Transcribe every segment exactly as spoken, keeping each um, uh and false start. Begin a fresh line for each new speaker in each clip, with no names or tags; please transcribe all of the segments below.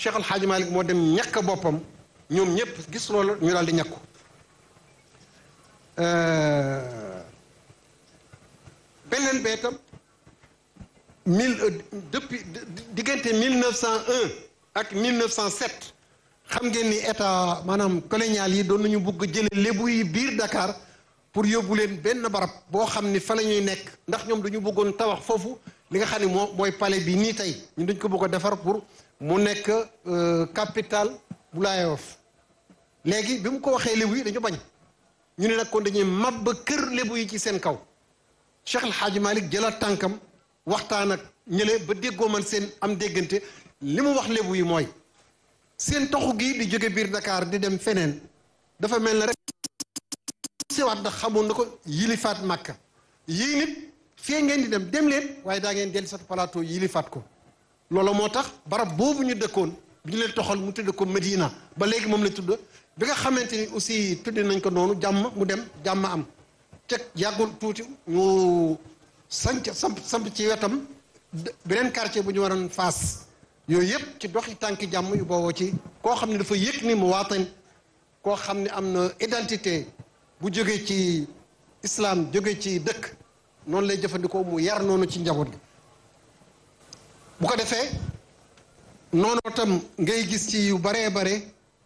Cheikh Al Hadj Malick moo dem ñàkk boppam ñoom ñëpp gis loolu ñu daal di ñàkku beneen beetam mille depuis diggante mille neuf cent un ak mille neuf cent sept xam ngeen ni état maanaam colonial yi doon nañu bugg jële lébu yi biir Dakar pour yóbbu leen benn barab boo xam ni fa la ñuy nekk ndax ñoom dañu bëggoon tabax foofu li nga xam ne moo mooy palais bi nii tey ñu dañ ko bëgg a defar pour mu nekk capitale bu Laayoof léegi bi mu ko waxee lébu yi dañu bañ ñu ne nag kon dañuy mab kër lébu yi ci seen kaw Cheikh El Hadj Malick jëlaat tànkam waxtaan ak ñële ba déggoo man seen am déggante li mu wax lébu yi mooy seen toxu gi di jóge biir Dakar di dem feneen dafa mel ne rek siwaat ndax xamoon na ko yilifaat Makka yii nit fee ngeen di dem dem leen waaye daa ngeen dellu sa plateau yilifaat ko loolu moo tax barab boobu ñu dëkkoon bi ñu leen toxal mu tudd ko Medina ba léegi moom la tudd bi nga xamante ni aussi tudd nañ ko noonu jàmm mu dem jàmm am teg yàggul tuuti ñu sanc samp samp ci wetam beneen quartier bu ñu waroon Fass yooyu yëpp ci doxi tànki jàmm yu booboo ci koo xam ne dafa yëg ni mu waatan koo xam ne am na identité bu jóge ci islam jóge ci dëkk noonu lay jëfandikoo mu yar noonu ci njaboot gi bu ko defee noonu tam ngay gis ci yu baree bare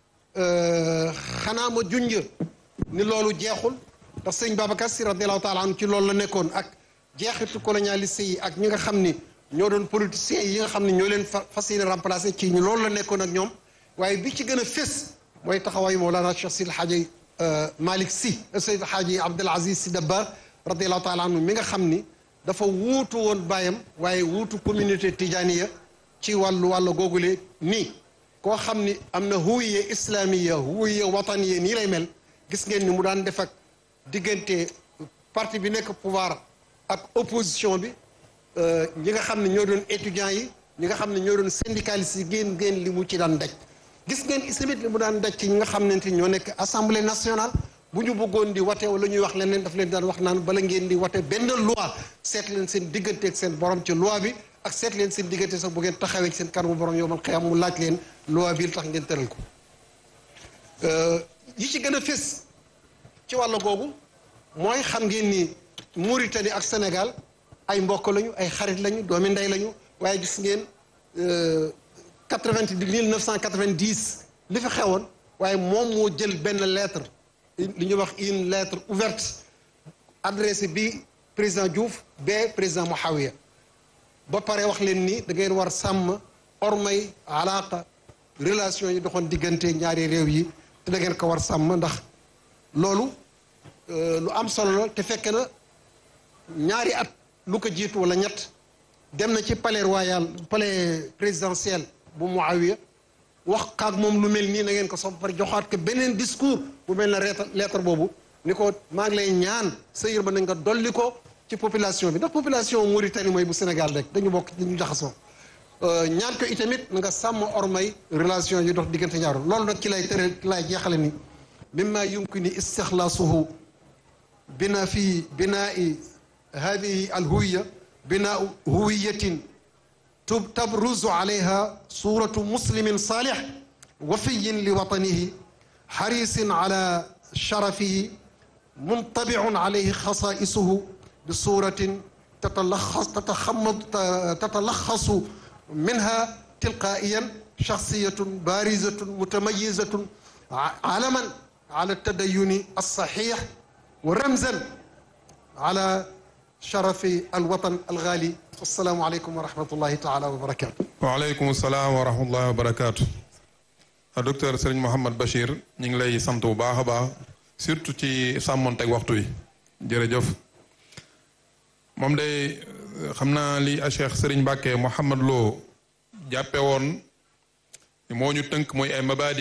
xanaa ma junj ni loolu jeexul ndax sëñ Babacar Si radiallahu taala anhu ci loolu la nekkoon ak jeexitu colonialiste yi ak ñi nga xam ni ñoo doon politiciens yi nga xam ne ñoo leen fas yéene remplacé ci ñu loolu la nekkoon ak ñoom waaye bi ci gën a fés mooy taxawaayu Mawlana Cheikh Seydi El Hadji Malick Sy Seydi El Hadji Abdoul Aziz Sy Dabakh radiallahu taala anhu mi nga xam ni dafa wuutu woon baayam waaye wuutu communauté tijaniya ci wàllu wàllu googule nii koo xam ni am na huwiye islamiya huwiye wataniya nii lay mel gis ngeen ni mu daan def ak diggante parti bi nekk pouvoir ak opposition bi ñi nga xam ne ñoo doon étudiants yi ñi nga xam ne ñoo doon syndicalistes yi ngeen ngeen li mu ci daan daj gis ngeen isamit li mu daan daj ci ñi nga xam ne ñoo nekk assemblée nationale bu ñu bëggoon di wate wala ñuy wax leneen daf leen daan wax naan bala ngeen di wate benn loi seet leen seen diggante ak seen borom ci loi bi ak seet leen seen diggante sax bu ngeen taxawee seen kanamu borom yow man xëyam mu laaj leen loi bi tax ngeen tëral ko yi ci gën a fés ci wàll googu mooy xam ngeen ni Mauritanie ak Sénégal ay mbokk lañu ay xarit lañu doomi ndey lañu waaye gis ngeen quatre-vingt mille neuf cent quatre-vingt-dix li fi xewoon waaye moom moo jël benn lettre li ñuy wax une lettre ouverte adressée bi président Diouf ba président Mouhawiya ba pare wax leen ni da ngeen war sàmm ormay alaaka relation yi doxoon diggante ñaari réew yi te da ngeen ko war sàmm ndax loolu lu am solo la te fekk na ñaari at lu ko jiitu wala ñett dem na ci palais royal palais présidentiel bu Muawiya wax kaag moom lu mel nii na ngeen ko sopp par joxaat ko beneen discours bu mel na lettre boobu ni ko maa ngi lay ñaan sa yër ba na nga dolli ko ci population bi ndax population Mauritanie mooy bu Sénégal rek dañu bokk dañu jaxasoo ñaan ko itamit nga sàmm ormay relation yi dox diggante ñaaru loolu nag ci lay tere lay jeexale ni mimma yumkini istixlaasuhu bina fi binaa'i hadihi alhuwiya binaau huwiyatin tabruzu alayha suratu muslimin salih wafiyin li watanihi xarisin ala sharafihi muntabiun alayhi xasaisuhu bi suratin tatalaxas tataxamad tatalaxasu minha tilqaiyan shaxsiyatun barizatun mutamayizatun alaman ala tadayuni alsaxix wa ramzan ala sharafi alwatan algaali assalaamu aleykum wa rahmatullahi taala wa barakaatu.
waaleykum salaam wa rahmatullahi wa barakaatu. docteur Serigne Mouhamed Bachir ñu ngi lay sant bu baax a baax surtout ci sàmmonteeg waxtu wi jërëjëf moom day xam naa li a Cheikh Serigne Mbacke Mouhamed Lo jàppe woon moo ñu tënk mooy ay mabaadi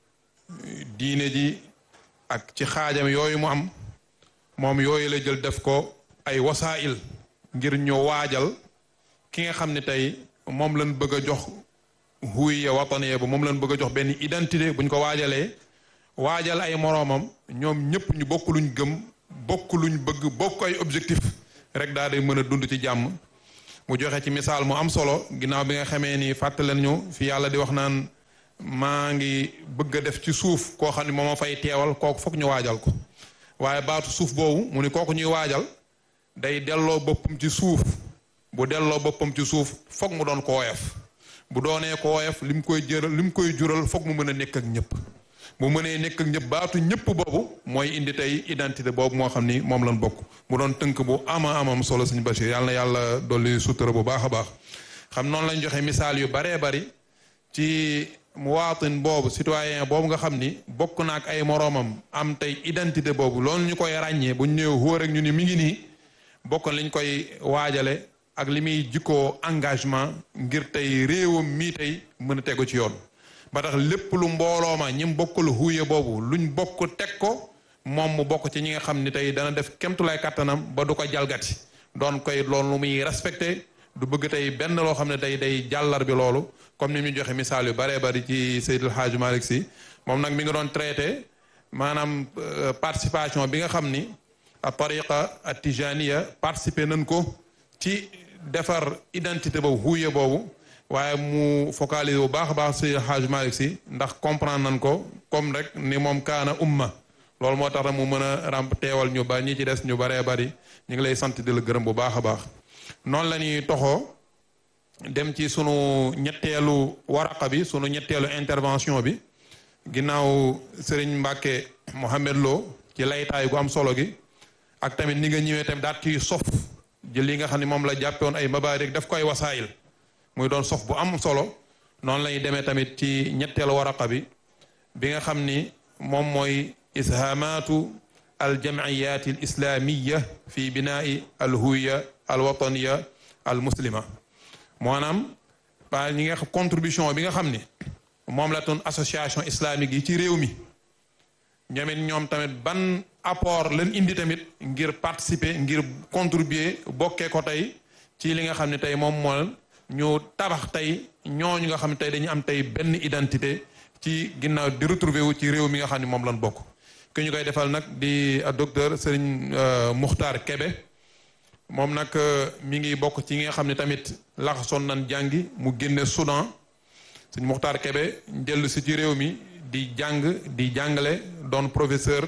diine ji ak ci xaajam yooyu mu am moom yooyu la jël def ko ay wasaa'il ngir ñu waajal ki nga xam ne tey moom lañ bëgg a jox huwiya wataniya ba moom lañ bëgg a jox benn identité buñ ko waajalee waajal ay moroomam ñoom ñëpp ñu bokk luñ gëm bokk luñ bëgg bokk ay objectif rek daal di mën a dund ci jàmm mu joxe ci misaal mu am solo ginnaaw bi nga xamee ni fàttaleen ñu fi yàlla di wax naan maa ngi bëgg a def ci suuf koo xam ne moo ma fay teewal kooku foog ñu waajal ko waaye baatu suuf boobu mu ni kooku ñuy waajal day delloo boppam ci suuf bu delloo boppam ci suuf foog mu doon ko woyof bu doonee ko woyof li mu koy jëral li mu koy jural foog mu mën a nekk ak ñëpp bu mënee nekk ak ñëpp baatu ñëpp boobu mooy indi tey identité boobu moo xam ni moom lañ bokk mu doon tënk bu ama amam solo sëñ Bachir yàlla na yàlla dolli sutura bu baax a baax xam noonu lañ joxe misaal yu baree bari ci muwaatin boobu citoyen boobu nga xam ni bokk na ak ay moroomam am tey identité boobu loolu ñu koy ràññee bu ñu ñëw wóor rek ñu ni mi ngi nii bokk liñ koy waajale ak li muy jikkoo engagement ngir tey réewam mii tey mën a tegu ci yoon ba tax lépp lu mbooloo ma ñi mu bokkul huye boobu luñ bokk teg ko moom mu bokk ci ñi nga xam ni tey dana def kemtulaay kattanam ba du ko jalgati doon koy loolu lu muy respecté du bëgg tey benn loo xam ne tey day jàllar bi loolu comme ni ñu joxe misaal yu baree bari ci Seydil Hadj Malick Sy moom nag mi ngi doon traité maanaam participation bi nga xam ni a tariqa at tijaniya participé nañ ko ci defar identité boobu huye boobu waaye mu focaliser bu baax a baax Seydil Hadj Malick Sy ndax comprendre nañ ko comme rek ni moom kaana umma loolu moo tax rek mu mën a ramp teewal ñu ba ñi ci des ñu baree bari ñu ngi lay sant di la gërëm bu baax a baax noonu la ñuy toxoo dem ci sunu ñetteelu waraqa bi sunu ñetteelu intervention bi ginnaaw Serigne Mbacke Mohamed Lo ci laytaay gu am solo gi ak tamit ni nga ñëwee tamit daat ciy sof jël li nga xam ne moom la jàppewoon ay mabaarik daf koy wasaayil muy doon sof bu am solo noonu la ñuy demee tamit ci ñetteelu waraqa bi bi nga xam ni moom mooy ishaamaatu al jamciyaati al islaamiya fi binaai al huwiya al wataniya al muslima maanaam ba ñi nga contribution bi nga xam ni moom la toon association islamique yi ci réew mi ñoomit ñoom tamit ban apport lañ indi tamit ngir participer ngir contribuer bokkee ko tey ci li nga xam ne tey moom moo ñu tabax tey ñooñu nga xam ne tey dañu am tey benn identité ci ginnaaw di retrouver wu ci réew mi nga xam ne moom lañ bokk ki ñu koy defal nag di docteur Serigne Muxtaar Kebe moom nag mi ngi bokk ci nga xam ne tamit laxasoon nañ jàngi mu génne Soudan Serigne Muxtaar Kebe dellu si ci réew mi di jàng di jàngale doon professeur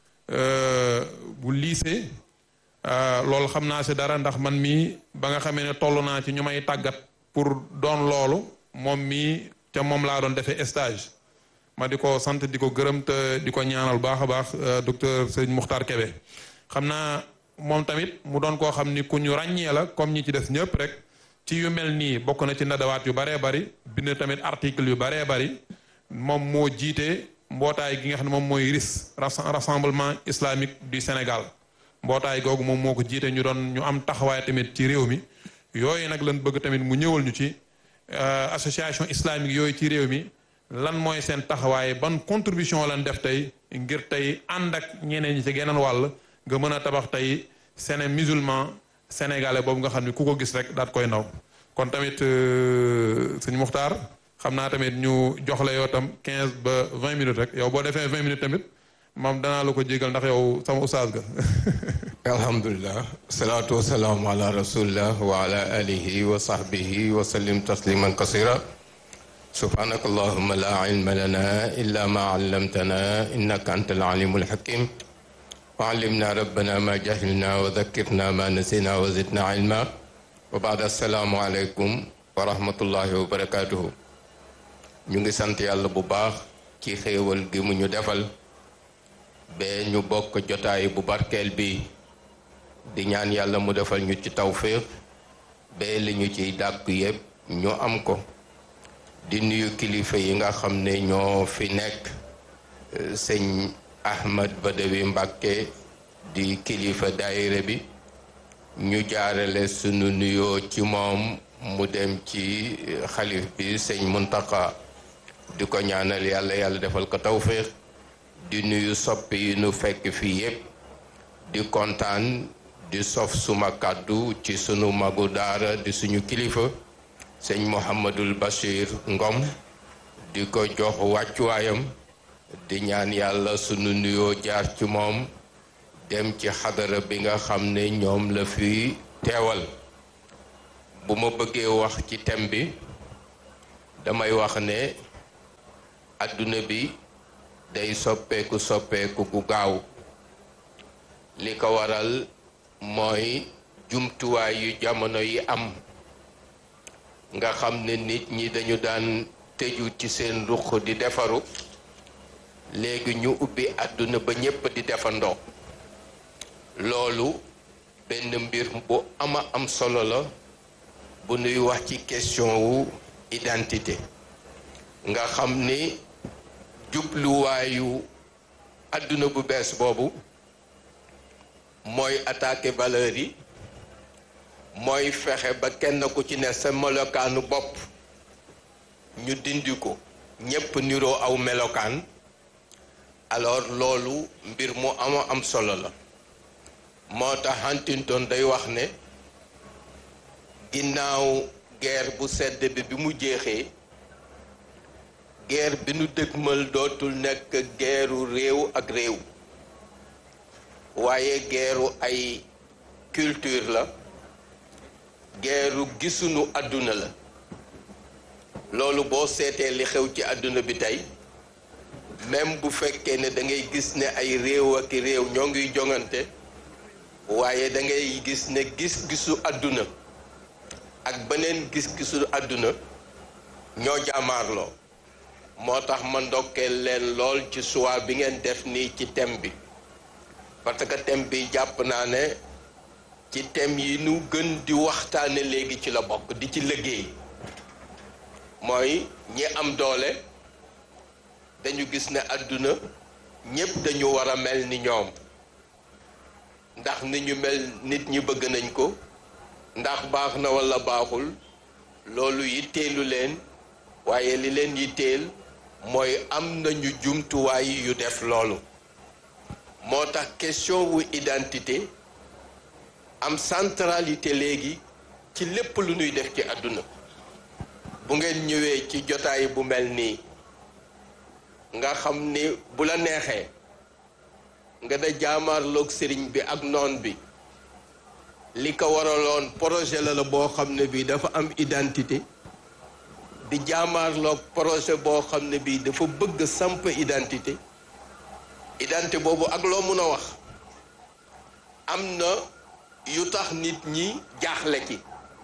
bu lycée loolu xam naa si dara ndax man mii ba nga xamee ne toll naa ci ñu may tàggat pour doon loolu moom mii te moom laa doon defee stage ma di ko sant di ko gërëm te di ko ñaanal baax a baax docteur Serigne Muxtaar Kebe xam naa moom tamit mu doon koo xam ni ku ñu ràññee la comme ñi ci des ñëpp rek ci yu mel nii bokk na ci nadawaat yu baree bari bind tamit article yu baree bari moom moo jiite mbootaay gi nga xam ne moom mooy R I S rassemblement islamique du Sénégal mbootaay googu moom moo ko jiite ñu doon ñu am taxawaay tamit ci réew mi yooyu nag lan bëgg tamit mu ñëwal ñu ci association islamique yooyu ci réew mi lan mooy seen taxawaay ban contribution lan def tey ngir tey ànd ak ñeneen ñi ci geneen wàll nga mën a tabax tey séné musulman sénégalais boobu nga xam ne ku ko gis rek daat koy naw kon tamit sëñ Muxtaar xam naa tamit ñu jox la yow tam quinze ba vingt minutes rek yow boo defee vingt minutes tamit moom danaa la ko jégal ndax yow sama ustaas ga
alhamdulilah salaatu wasalaamu ala rasulillah wa ala alihi wa sahbihi wa sallim tasliman kasira subhanaka allahumma la ilma lana illa ma allamtana innaka anta alalimul hakim wa allimna rabbana ma jahilna wa dhakkirna ma nasina wa zidna ilma wa baad assalaamu aleykum wa rahmatullahi wa barakatuhu ñu ngi sant yàlla bu baax ci xéewal gi mu ñu defal ba ñu bokk jotaay bu barkeel bi di ñaan yàlla mu defal ñu ci tawfiq ba li ñu ciy dàkk yépp ñu am ko di nuyu kilifa yi nga xam ne ñoo fi nekk sëñ Ahmad Badawi Mbàkke di kilifa daayira bi ñu jaarale sunu nuyoo ci moom mu dem ci xalif bi sëñ Muntaka di ko ñaanal yàlla yàlla defal ko tawfiq di nuyu soppi yi nu fekk fii yépp di kontaan di sof suma kàddu ci sunu magu daara di suñu kilifa sëñ Mouhamadul Bachir Ngom di ko jox wàccuwaayam di ñaan yàlla sunu nuyoo jaar ci moom dem ci xadara bi nga xam ne ñoom la fi teewal bu ma bëggee wax ci thème bi damay wax ne adduna bi day soppeeku soppeeku gu gaaw li ko waral mooy jumtuwaay yu jamono yi am nga xam ne nit ñi dañu daan tëju ci seen ruq di defaru léegi ñu ubbi àdduna ba ñépp di defandoo loolu benn mbir bu ama am solo la bu nuy wax ci question wu identité nga xam ni jubluwaayu àdduna bu bees boobu mooy attaquer valeur yi mooy fexe ba kenn ku ci ne sa melokaanu bopp ñu dindi ko ñépp niroo aw melokaan alors loolu mbir mu ama am solo la moo tax Huntington day wax ne ginnaaw guerre bu sedd bi bi mu jeexee guerre bi nu dëgmal dootul nekk guerru réew ak réew waaye guerru ay culture la guerru gisunu àdduna la loolu boo seetee li xew ci àdduna bi tey même bu fekkee ne da ngay gis ne ay réew ak réew ñoo ngi jongante waaye da ngay gis ne gis-gisu àdduna ak beneen gis-gisu àdduna ñoo jaamaarloo moo tax ma ndokkeel leen lool ci choix bi ngeen def nii ci thème bi parce que thème bi jàpp naa ne ci thème yi nu gën di waxtaane léegi ci la bokk di ci liggéey mooy ñi am doole dañu gis ne àdduna ñépp dañu war a mel ni ñoom ndax ni ñu mel nit ñi bëgg nañ ko ndax baax na walla baaxul loolu yitteelu leen waaye li leen yitteel mooy am nañu jumtuwaay yu def loolu moo tax question wu identité am centralité léegi ci lépp lu ñuy def ci àdduna bu ngeen ñëwee ci jotaay bu mel nii nga xam ni bu la neexee nga da jaamaarloog sëriñ bi ak noon bi li ko waraloon projet la la boo xam ne bii dafa am identité di jaamaarloog projet boo xam ne bii dafa bëgg samp identité identité boobu ak loo mun a wax am na yu tax nit ñi jaaxle ci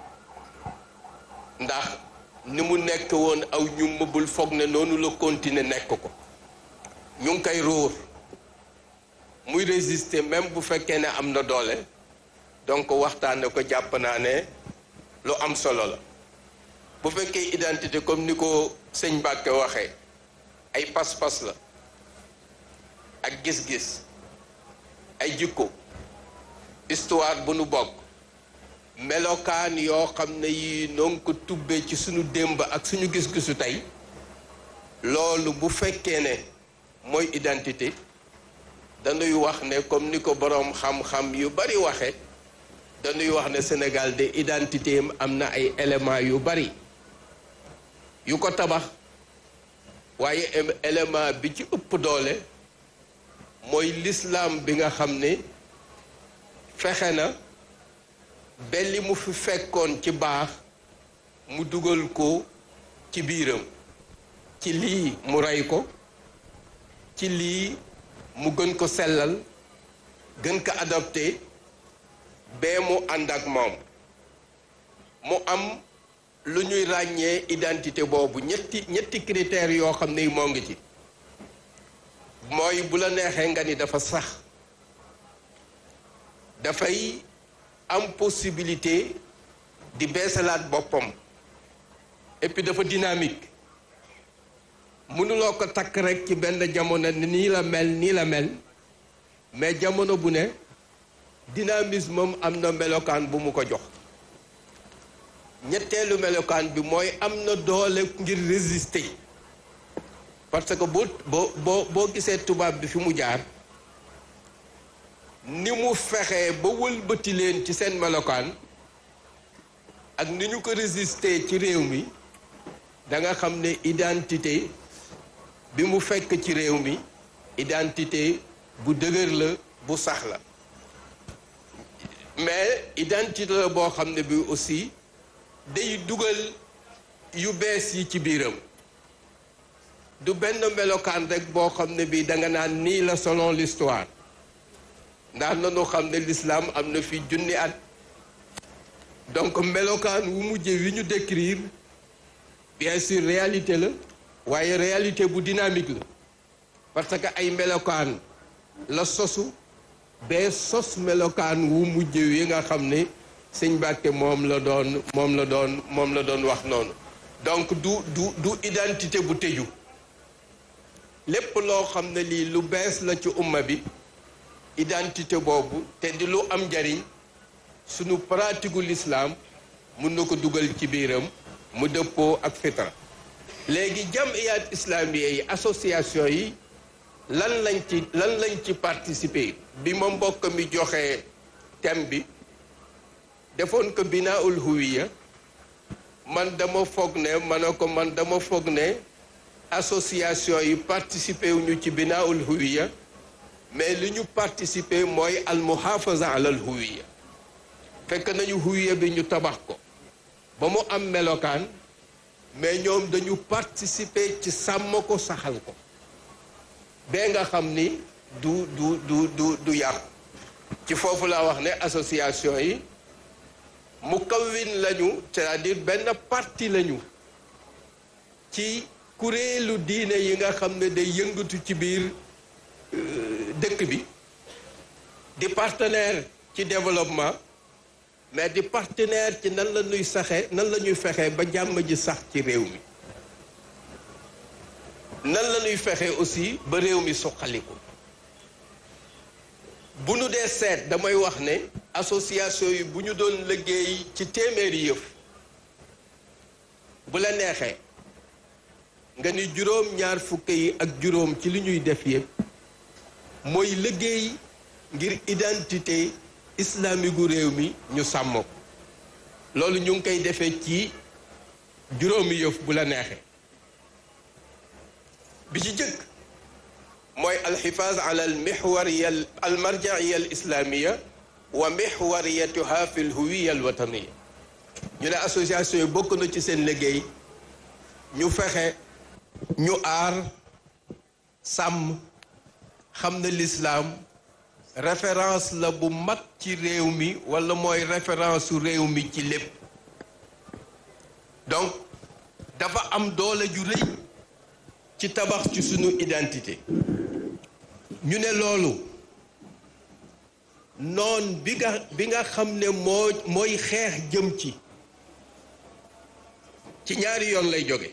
ndax ni mu nekk woon aw ñu mëbul foog ne noonu la continuer nekk ko ñu ngi koy ruur muy résister même bu fekkee ne am na doole donc waxtaane ko jàpp naa ne lu am solo la bu fekkee identité comme ni ko sëñ Mbàkke waxee ay pas-pas la ak gis-gis ay jikko histoire bu nu bokk melokaan yoo xam ne yi noonu ko tubbee ci suñu démb ak suñu gis-gisu tey loolu bu fekkee ne mooy identité dañuy wax ne comme ni ko boroom xam-xam yu bari waxe dañuy wax ne Sénégal de identité am na ay éléments yu bari yu ko tabax waaye élément bi ci ëpp doole mooy l'islam bi nga xam ne fexe na belli mu fi fekkoon ci baax mu dugal ko ci biiram ci lii mu rey ko ci lii mu gën ko sellal gën ko adopté bee mu ànd ak moom mu am lu ñuy ràññee identité boobu ñetti ñetti critères yoo xam ne moo ngi ci mooy bu la neexee nga ni dafa sax dafay am possibilité di beesalaat boppam et puis dafa dynamique mënuloo ko takk rek ci benn jamono nii la mel nii la mel mais jamono bu ne dynamisme am am na melokaan bu mu ko jox ñetteelu melokaan bi mooy am na doole ngir résister parce que boo boo boo boo gisee tubaab bi fi mu jaar ni mu fexee ba wëlbati leen ci seen melokaan ak ni ñu ko résister ci réew mi da nga xam ne identité bi mu fekk ci réew mi identité bu dëgër la bu sax la mais identité la boo xam ne bi aussi day dugal yu bees yi ci biiram du benn melokaan rek boo xam ne bii da nga naan nii la selon l'histoire ndax nanu xam ne l'islam am na fi junni at donc melokaan wu mujj wi ñu décrire bien sûr réalité la waaye réalité bu dynamique la parce que ay melokaan la sosu bee sos melokaan wu mujj wi nga xam ne sëñ Mbàkke moom la doon moom la doon moom la doon wax noonu donc du du du identité bu tëju lépp loo xam ne lii lu bees la ci umma bi identité boobu te di lu am njariñ sunu pratique gu l'islam mun na ko dugal ci biiram mu dëppoo ak fitra léegi jamiyat islamiye yi association yi lan lañ ci lan lañ ci participer bi ma mbokk mi joxe thème bi defoon ko binaul huwiya man dama foog ne ma ne ko man dama foog ne association yi participer wuñu ci binaul huwiya mais li ñu participer mooy al muhafaza alal huwiya fekk nañu huwiya bi ñu tabax ko ba mu am melokaan mais ñoom dañu participer ci sàmm ko saxal ko bee nga xam ni du du du du du yàqu ci foofu laa wax ne association yi mu kawwin lañu c'est-à-dire benn parti lañu ci kuréelu diine yi nga xam ne day yëngatu ci biir dëkk bi di partenaire ci développement mais di partenaire ci nan la ñuy saxe nan la ñuy fexe ba jàmm ji sax ci réew mi nan la ñuy fexe aussi ba réew mi suqaliku bu nu dee seet damay wax ne association yi bu ñu doon liggéey ci téeméeri yëf bu la neexee nga ni juróom ñaar fukk yi ak juróom ci li ñuy def yëpp mooy liggéey ngir identité islamique gu réew mi ñu sàmm ko loolu ñu ngi koy defee ci juróomi yëf bu la neexee bi ci jëkk mooy alxifaaz ala al mixwariya al marjaiya al islamiya wa mixwariyatuha fi l huwiya al wataniya ñu ne association yi bokk na ci seen liggéey ñu fexe ñu aar sàmm xam ne l'islam référence la bu mag ci réew mi wala mooy référence su réew mi ci lépp donc dafa am doole ju rëy ci tabax ci sunu identité ñu ne loolu noon bi nga bi nga xam ne moo mooy xeex jëm ci ci ñaari yoon lay jóge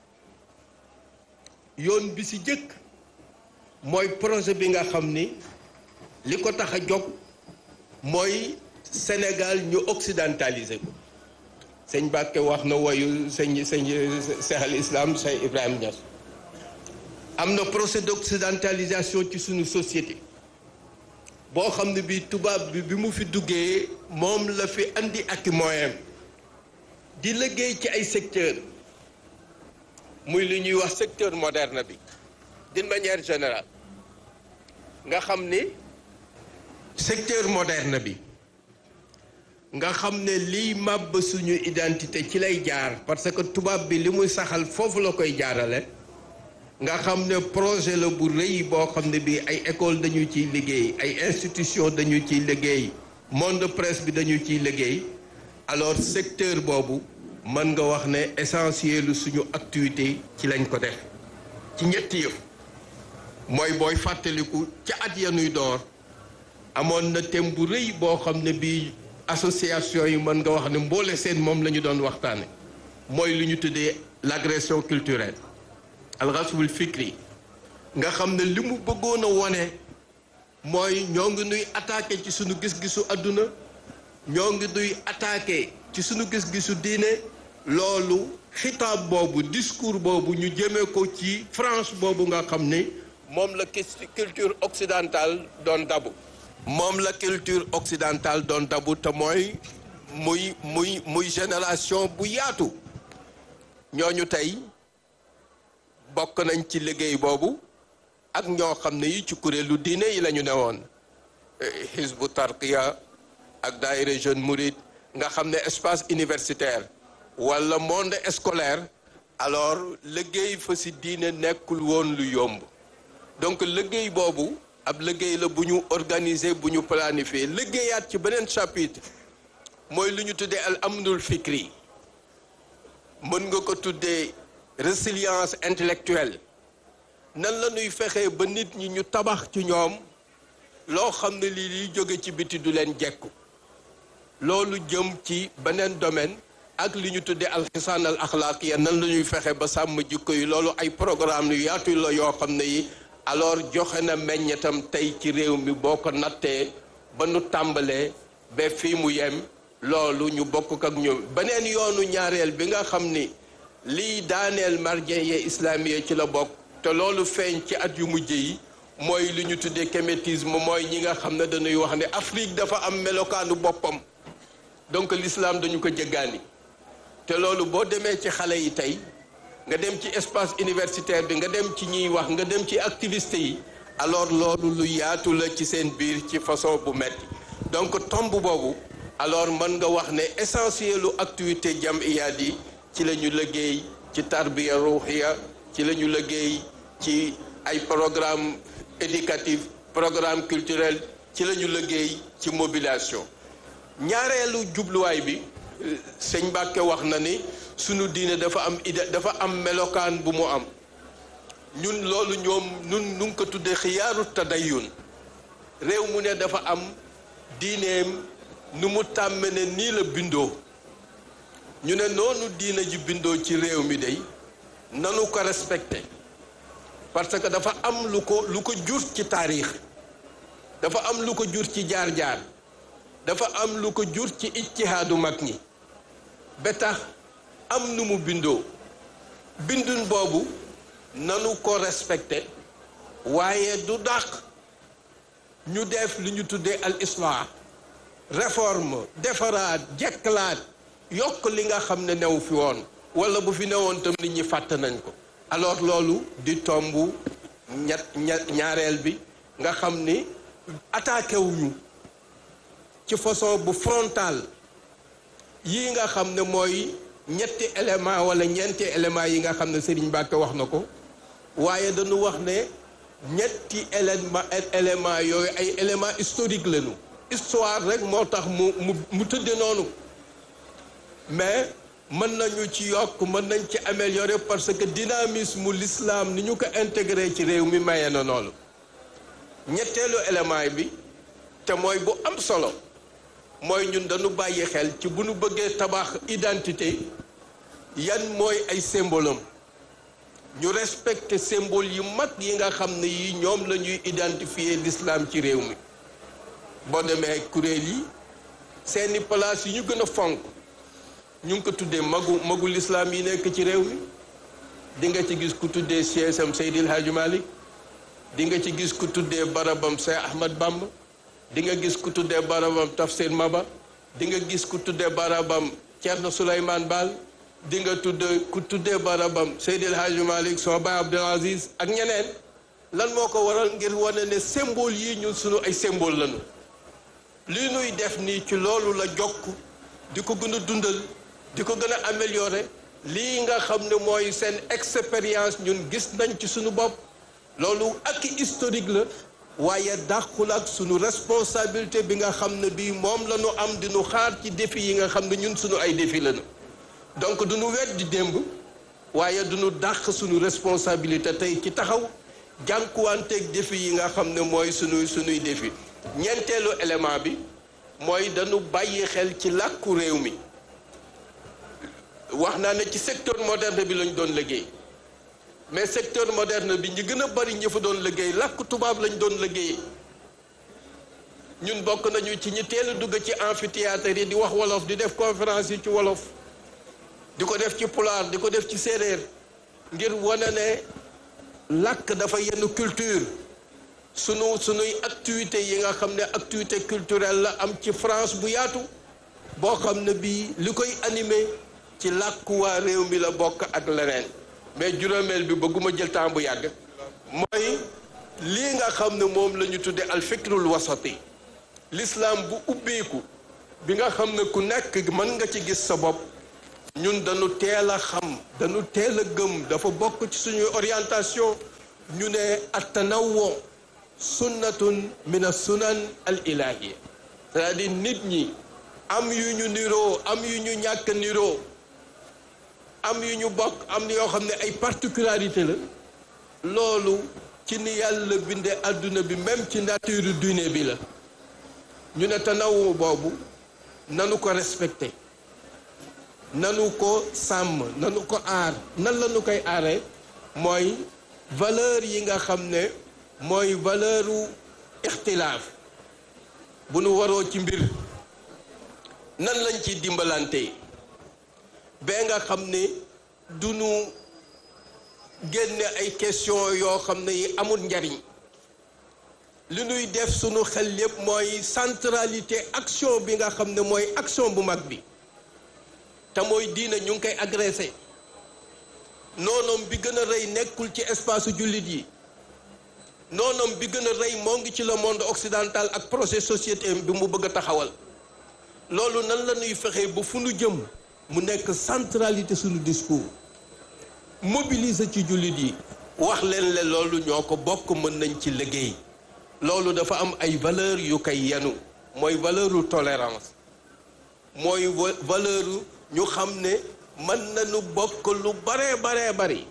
yoon bi ci jëkk mooy projet bi nga xam ni li ko tax a jóg mooy Sénégal ñu occidentaliser ko sëñ Mbàkke wax na woyu sëñ sëñ Cheikh al Islam Cheikh Ibrahima Niass am na procès d'occidentalisation ci suñu société boo xam ne bi tubaab bi bi mu fi duggee moom la fi andi ak moyen di liggéey ci ay secteur muy li ñuy wax secteur moderne bi d'une manière générale nga xam ni secteur moderne bi nga xam ne liy màbb suñu identité ci lay jaar parce que tubaab bi li muy saxal foofu la koy jaarale nga xam ne projet la bu rëy boo xam ne bii ay école dañu ciy liggéey ay institution dañu ciy liggéey monde presse bi dañu ciy liggéey alors secteur boobu mën nga wax ne essentiel suñu activité ci lañ ko def ci ñetti yëf mooy booy fàttaliku ca at ya nuy door amoon na thème bu rëy boo xam ne bii association yi mën nga wax ne mboole seen moom la ñu doon waxtaane mooy lu ñu tuddee l'agression culturelle al-ghazwul fikri nga xam ne li mu bëggoon a wone mooy ñoo ngi nuy attaqué ci suñu gis-gisu àdduna ñoo ngi nuy attaqué ci suñu gis-gisu diine loolu xitaab boobu discours boobu ñu jëmee ko ci France boobu nga xam ne moom la culture occidentale doon dabu moom la culture occidentale doon dabu te mooy muy muy muy génération bu yaatu ñooñu tey bokk nañ ci liggéey boobu ak ñoo xam ne yi ci kuréelu diine yi la ñu newoon Hizbu Tarqiya ak daayira jeune mouride nga xam ne espace universitaire wala monde scolaire alors liggéey fa si diine nekkul woon lu yomb donc liggéey boobu ab liggéey la bu ñu organiser bu ñu planifier liggéeyaat ci beneen chapitre mooy lu ñu tuddee al amnul fikri mën nga ko tuddee résilience intellectuelle nan la ñuy fexee ba nit ñi ñu tabax ci ñoom loo xam ne lii liy jóge ci biti du leen jekku loolu jëm ci beneen domaine ak li ñu tuddee alxisaan al axlaaqiya nan la ñuy fexe ba sàmm jikko yi loolu ay programme yu yaatu la yoo xam ne yi alors joxe na meññetam tey ci réew mi boo ko nattee ba nu tàmbalee ba fii mu yem loolu ñu bokk ak ñoom beneen yoonu ñaareel bi nga xam ni liy daaneel marjien ye islamiye ci la bokk te loolu feeñ ci at yu mujj yi mooy li ñu tuddee kémétisme mooy ñi nga xam ne dañuy wax ne Afrique dafa am melokaanu boppam donc l'islam dañu ko jëggaani te loolu boo demee ci xale yi tey nga dem ci espace universitaire bi nga dem ci ñiy wax nga dem ci activité yi alors loolu lu yaatu la ci seen biir ci façon bu metti donc tomb boobu alors mën nga wax ne essentiel lu activité jamiyaat yi ci la ñu liggéey ci tarbiya ruuxiya ci la ñu liggéey ci ay programme éducatif programme culturel ci la ñu liggéey ci mobilisation ñaareelu jubluwaay bi sëñ Mbàkke wax na ni sunu diine dafa am idée dafa am melokaan bu mu am ñun loolu ñoom ñun nu ngi ko tuddee xiyaaru tadayyun réew mu ne dafa am diineem nu mu tàmme ne nii la bindoo ñu ne noonu diine ji bindoo ci réew mi day nanu ko respecté parce que dafa am lu ko lu ko jur ci taarix dafa am lu ko jur ci jaar-jaar dafa am lu ko jur ci ijtihaadu mag ñi ba tax am nu mu bindoo bindun boobu nanu ko respecté waaye du dàq ñu def li ñu tuddee al islah réforme defaraat jekkalaat yokk li nga xam ne new fi woon wala bu fi newoon tam nit ñi fàtte nañ ko alors loolu di tomb ñett ñaareel bi nga xam ni attaqué wuñu ci façon bu frontal yii nga xam ne mooy ñetti élément wala ñeenti élément yi nga xam ne Serigne Mbacke wax na ko waaye dañu wax ne ñetti élément élément yooyu ay élément historique lañu histoire rek moo tax mu mu mu tëdde noonu mais mën nañu ci yokk mën nañ ci améliorer parce que dynamisme l'islam ni ñu ko intégré ci réew mi maye na noonu ñetteelu élément bi te mooy bu am solo mooy ñun dañu bàyyi xel ci bu nu bëggee tabax identité yan mooy ay symbole am ñu respecter symbole yu mag yi nga xam ne yi ñoom la ñuy identifier l'islam ci réew mi boo demee kuréel yi seeni place yi ñu gën a fonk ñu ngi ko tuddee magu magu l'islam yi nekk ci réew mi di nga ci gis ku tuddee siège-am Seydil Hadji Malick di nga ci gis ku tuddee barabam Cheikh Ahmad Bamba di nga gis ku tuddee barabam Tafsir Maba di nga gis ku tuddee barabam Thierno Souleymane Baal di nga tuddee ku tuddee barabam Seydil Hadji Malick soo baay Abdel Aziz ak ñeneen lan moo ko waral ngir wane ne symbole yi ñun sunu ay symbole lañu li nuy def nii ci loolu la jokk di ko gën a dundal di ko gën a améliorer lii nga xam ne mooy seen expérience ñun gis nañ ci sunu bopp loolu ak historique la waaye dàqul ak sunu responsabilité bi nga xam ne bii moom la ñu am di nu xaar ci défi yi nga xam ne ñun sunu ay défi lañu donc du nu weddi démb waaye du nu dàq sunu responsabilité tey ci taxaw jànkuwanteeg défi yi nga xam ne mooy sunuy sunuy défi ñeenteelu élément bi mooy dañu bàyyi xel ci làkku réew mi wax naa ne ci secteur moderne bi lañ doon liggéey mais secteur moderne bi ñi gën a bari ñi fa doon liggéey làkk tubaab lañ doon liggéey ñun bokk nañu ci ñi teel a dugg ci amphithéâtre yi di wax wolof di def conférence yi ci wolof di ko def ci pulaar di ko def ci séeréer ngir wane ne làkk dafa yenn culture sunu sunuy activité yi nga xam ne activité culturelle la am ci France bu yaatu boo xam ne bii li koy animé ci làkku waa réew mi la bokk ak leneen mais juróomeel bi bëgguma jël temps bu yàgg mooy lii nga xam ne moom la ñu tudde al fikrul wasati l'islam bu ubbeeku bi nga xam ne ku nekk mën nga ci gis sa bopp ñun dañu teel a xam dañu teel a gëm dafa bokk ci suñuy orientation ñu ne at-tanawwu sunnatun min as-sunan al-ilahiyya c'est-à-dire nit ñi am yu ñu niroo am yu ñu ñàkk niroo am yu ñu bokk am yoo xam ne ay particularité la loolu ci ni yàlla bindee àdduna bi même ci nature diine bi la ñu ne tanawu boobu nanu ko respecté nanu ko sàmm nanu ko aar nan la nu koy aaree mooy valeur yi nga xam ne mooy valeuru ixtilaaf bu nu waroo ci mbir nan lañ ci dimbalante ba nga xam ne du nu génne ay question yoo xam ne yi amul njariñ li nuy def sunu xel yépp mooy centralité action bi nga xam ne mooy action bu mag bi te mooy diine ñu ngi koy agressé noonoom bi gën a rëy nekkul ci espace jullit yi noonoom bi gën a rëy moo ngi ci le monde occidental ak projet société bi mu bëgg a taxawal loolu nan la ñuy fexee ba fu nu jëm mu nekk centralité suñu discours mobiliser ci jullit yi wax leen le loolu ñoo ko bokk mën nañ ci liggéey loolu dafa am ay valeur yu koy yenu mooy valeuru tolérance mooy valeuru ñu xam ne mën nañu bokk lu baree baree bari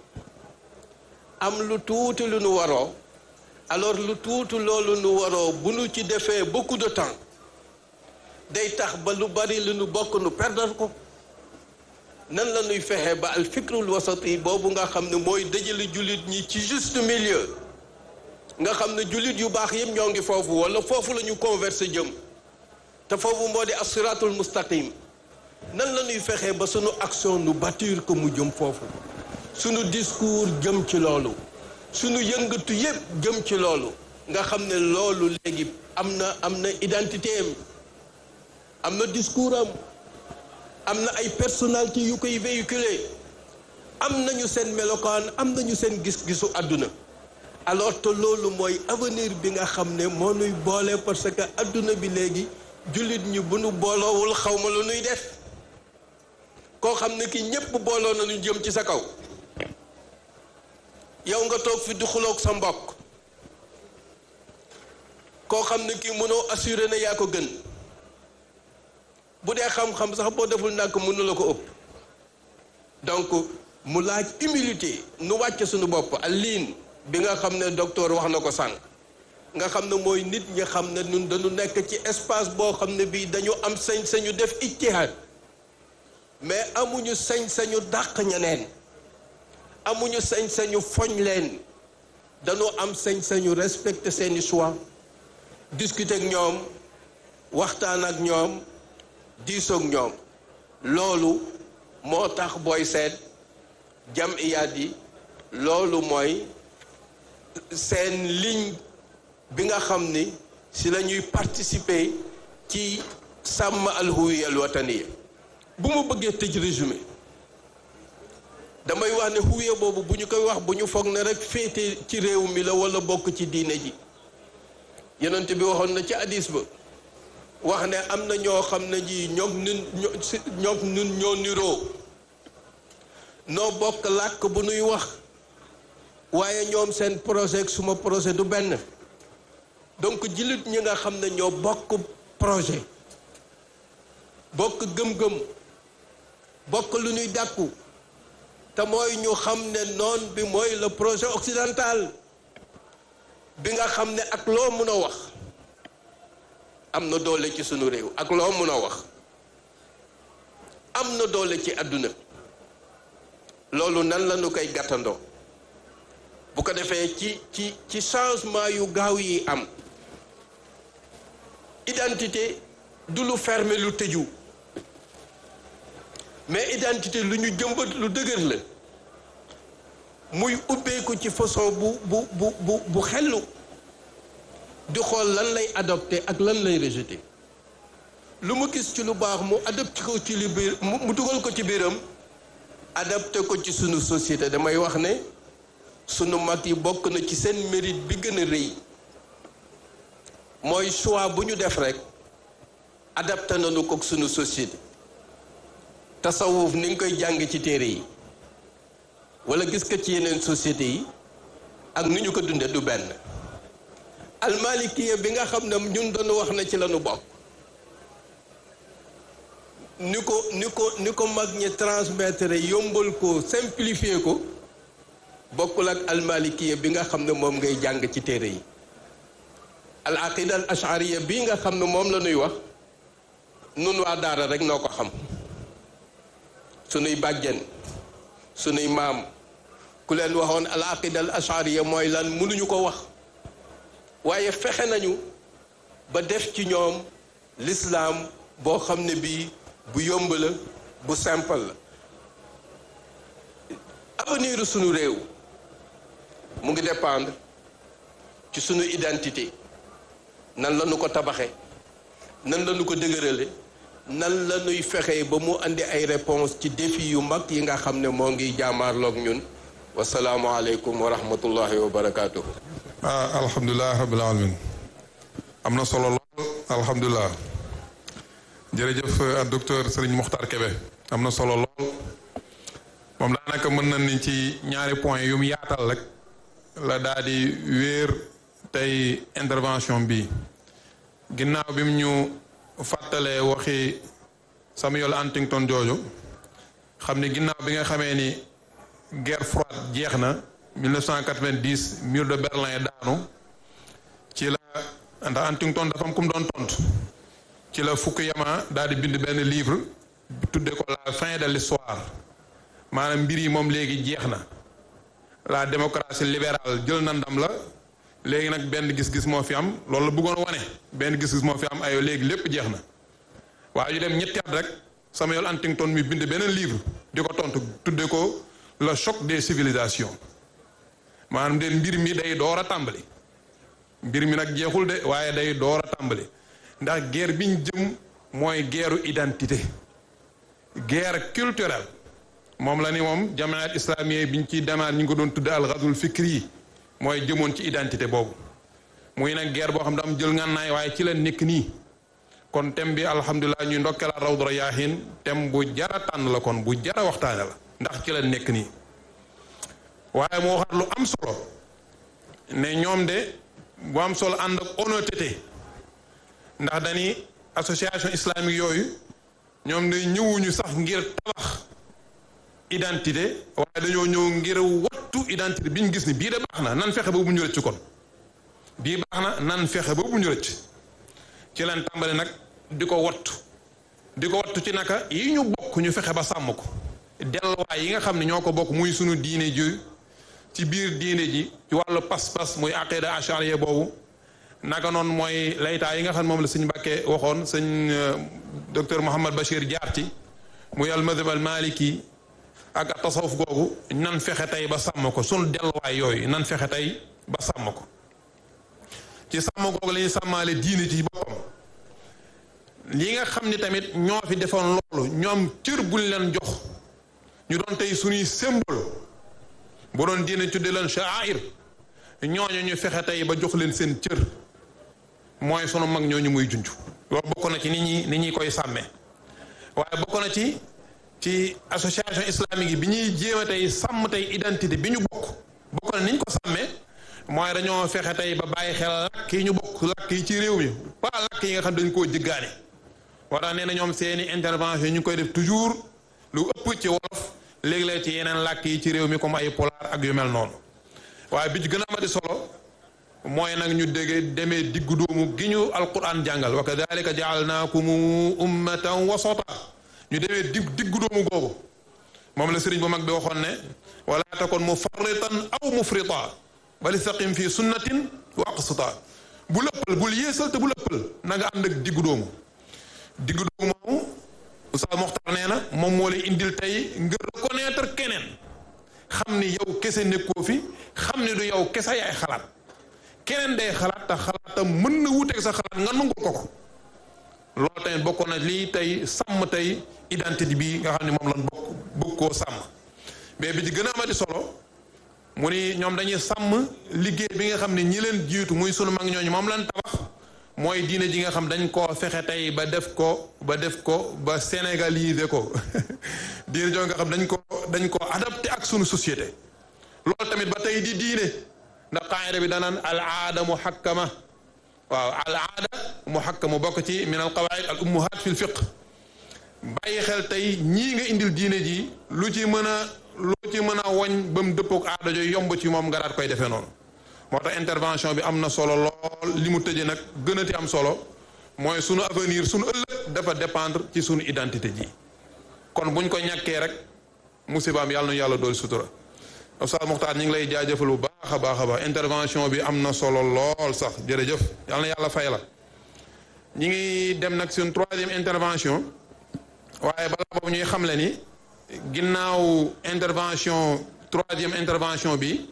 am lu tuuti lu nu waroo alors lu tuuti loolu nu waroo bu nu ci defee beaucoup de temps day tax ba lu bari lu nu bokk nu perdre ko nan la ñuy fexe ba al fikrul wasati boobu nga xam ne mooy dajale jullit ñi ci juste milieu nga xam ne jullit yu baax yëpp ñoo ngi foofu wala foofu la ñu converser jëm te foofu moo di as-siratul mustaqim nan la ñuy fexe ba sunu action nu bâtir ko mu jëm foofu sunu discours jëm ci loolu sunu yëngatu yëpp jëm ci loolu nga xam ne loolu léegi am na am na identité am am na discours am am na ay personnalité yu koy véhiculer am nañu seen melokaan am nañu seen gis-gisu àdduna alors te loolu mooy avenir bi nga xam ne moo nuy boole parce que àdduna bi léegi jullit ñi bu nu booloowul xaw ma lu nuy def koo xam ne ki ñépp booloo nañu jëm ci sa kaw yow nga toog fi di xuloog sa mbokk koo xam ne ki mënoo assuré na yaa ko gën bu dee xam-xam sax boo deful nàkk mënu la ko ëpp donc mu laaj humilité nu wàcc suñu bopp aliin bi nga xam ne docteur wax na ko sànq nga xam ne mooy nit ñi xam ne ñun dañu nekk ci espace boo xam ne bii dañu am sañ-sañu def ijtihaad mais amuñu sañ-sañu dàq ñeneen amuñu sañ-sañu foñ leen dañu am sañ-sañu respecter seeni choix discuter ak ñoom waxtaan ak ñoom diisoog ñoom loolu moo tax booy seet jamiyaat yi loolu mooy seen ligne bi nga xam ni si la ñuy participer ci sàmm alhuwiya alwataniya bu ma bëggee tëj résumé damay wax ne huwiya boobu bu ñu koy wax bu ñu foog ne rek féete ci réew mi la wala bokk ci diine ji yonent bi waxoon na ci hadis ba wax ne am na ñoo xam ne ji ñoom ñun ñoom ñun ñoo niroo noo bokk làkk bu nuy wax waaye ñoom seen projet ak suma projet du benn donc jullit ñi nga xam ne ñoo bokk projet bokk gëm-gëm bokk lu ñuy dàkku te mooy ñu xam ne noon bi mooy le projet occidental bi nga xam ne ak loo mun a wax am na doole ci sunu réew ak loo mun a wax am na doole ci àdduna loolu nan la ñu koy gàttandoo bu ko defee ci ci ci changement yu gaaw yi am identité du lu fermé lu tëju mais identité lu ñu jëmbat lu dëgër la muy ubbeeku ci façon bu bu bu bu bu xellu di xool lan lay adopté ak lan lay rejeté lu mu gis ci lu baax mu adopté ko ci li biir mu dugal ko ci biiram adapté ko ci sunu société damay wax ne sunu mag yi bokk na ci seen mérite bi gën a rëy mooy choix bu ñu def rek adapté nañu ko sunu société tasawuf ni nga koy jàng ci téere yi wala gis ko ci yeneen société yi ak ni ñu ko dunde du benn almalikiya bi nga xam ne ñun doon wax na ci lañu bokk ni ko ni ko ni ko mag ñi transmettre yombal ko simplifier ko bokkul ak almalikiya bi nga xam ne moom ngay jàng ci téere yi al aqida al ashariya bi nga xam ne moom la ñuy wax nun waa daara rek noo ko xam sunuy bàjjen sunuy maam ku leen waxoon al aqida al ashariya mooy lan mënuñu ko wax waaye fexe nañu ba def ci ñoom l'islam boo xam ne bii bu yomb la bu simple la avenir sunu réew mu ngi dépendre ci sunu identité nan la ñu ko tabaxe nan la ñu ko dëgërale nan la ñuy fexe ba mu andi ay réponse ci défi yu mag yi nga xam ne moo ngi jaamaarloog ñun wasalaamualeykum wa rahmatullahi wa barakaatu.
ah alhamdulilah rabbil alamin am na solo lool alhamdulilah jërëjëf docteur Serigne Mokhtar Kébé am na solo lool moom daanaka mën na ni ci ñaari point yu mu yaatal rek la daal di wéer tey intervention bi ginnaaw bi mu ñu fàttalee waxi Samuel Huntington jooju xam ni ginnaaw bi nga xamee ni guerre froide jeex na mille neuf cent quatre-vingt-dix mur de Berlin daanu ci la ndax Huntington dafa am ku mu doon tontu ci la Fukuyama daal di bind benn livre tudde ko la fin de l'histoire maanaam mbir yi moom léegi jeex na la démocratie libérale jël na ndam la léegi nag benn gis-gis moo fi am loolu la bëggoon wane benn gis-gis moo fi am ayo léegi lépp jeex na waaye ñu dem ñetti at rek Samuel Huntington mi bind beneen livre di ko tontu tudde ko le choc des civilisations maanaam de mbir mi day door a tàmbali mbir mi nag jeexul de waaye day door a tàmbali ndax guerre biñ jëm mooy guerru identité guerre culturelle moom la ni moom jamaat islamiye biñ ciy demaat ñu ngi ko doon tudde al ghazwul fikri yi mooy jëmoon ci identité boobu muy nag guerre boo xam ne am jël ngànnaay waaye ci la nekk nii kon thème bi alhamdulilah ñuy ndokkeelaat Rawdu Rayaahiin thème bu jara tànn la kon bu jara waxtaane la ndax ci la nekk nii waaye moo waxaat lu am solo ne ñoom de bu am solo ànd ak honnêteté ndax dañuy association islamique yooyu ñoom de ñëwuñu sax ngir tabax identité waaye dañoo ñëw ngir wattu identité bi ñu gis ni bii de baax na nan fexe ba bu ñu rëcc kon bii baax na nan fexe ba bu ñu rëcc ci leen tàmbali nag di ko wattu di ko wattu ci naka yi ñu bokk ñu fexe ba sàmm ko delluwaay yi nga xam ne ñoo ko bokk muy sunu diine ji ci biir diine ji ci wàllu pas-pas muy aqida ashariya boobu naka noonu mooy laytaa yi nga xam ne moom la sëñ Mbàkke waxoon sëñ docteur Mouhamad Bachir jaar ci muy al madhab al maliki ak tasawuf googu nan fexe tey ba sàmm ko sunu delluwaay yooyu nan fexe tey ba sàmm ko ci sàmm googu la ñuy sàmmaale diine ci boppam li nga xam ni tamit ñoo fi defoon loolu ñoom cër buñ leen jox ñu doon tey suñuy symbole bu doon diine tudde leen sha'air ñooñu ñu fexe tey ba jox leen seen cër mooy sunu mag ñooñu muy junj loolu bokk na ci nit ñi nit ñi koy sàmmee waaye bokk na ci ci association islamique yi bi ñuy jéem a tey sàmm tey identité bi ñu bokk bokk na ni ñu ko sàmmee mooy dañoo fexe tey ba bàyyi xel làkk yi ñu bokk làkk yi ci réew mi pas làkk yi nga xam dañ koo jëggaane moo tax nee na ñoom seeni intervention ñu ngi koy def toujours lu ëpp ci wolof léeg-léeg ci yeneen làkk yi ci réew mi comme ay pulaar ak yu mel noonu waaye bi ci gën a amati solo mooy nag ñu dégg demee diggu doomu gi ñu alquran jàngal wa kadhalika ja'alnakum ummatan wasata ñu demee dig diggu doomu googu moom la sëriñ bu mag bi waxoon ne wala takun mufarritan aw mufrita bal istaqim fi sunnatin wa aqsita bu lëppal bul yéesal te bu lëppal na nga ànd ak diggu doomu diggu doomu moomu Oustaz Mokhtar nee na moom moo lay indil tey nga reconnaître keneen xam ni yow kese nekkoo fi xam ni du yow kese yaay xalaat keneen day xalaat te xalaatam mën na wuteeg sa xalaat nga nangul ko ko loolu tamit bokk na lii tey sàmm tey identité bi nga xam ne moom lan bokk bëgg koo sàmm mais bi ci gën a amati solo mu ni ñoom dañuy sàmm liggéey bi nga xam ne ñi leen jiitu muy sunu mag ñooñu moom lan tabax mooy diine ji nga xam dañ koo fexe tey ba def ko ba def ko ba sénégaliser ko diine joo nga xam dañ ko dañ ko adapté ak sunu société loolu tamit ba tey di diine ndax qaayida bi danaan al aada muhakkama waaw al aada muhakkama bokk ci min al qawaid al ummuhat fi l fiq bàyyi xel tey ñii nga indil diine ji lu ci mën a lu ci mën a woñ ba mu dëppook aada jooy yomb ci moom nga daat koy defee noonu moo tax intervention bi am na solo lool li mu tëjee nag gënati am solo mooy sunu avenir sunu ëllëg dafa dépendre ci sunu identité ji kon buñ ko ñàkkee rek musibaam yàlla na yàlla dool sutura Oustaz Mokhtar ñu ngi lay jaajëfal bu baax a baax a baax intervention bi am na solo lool sax jërëjëf yàlla na yàlla fay la ñi ngi dem nag suñu troisième intervention waaye balaa boobu ñuy xamle ni ginnaaw intervention troisième intervention bi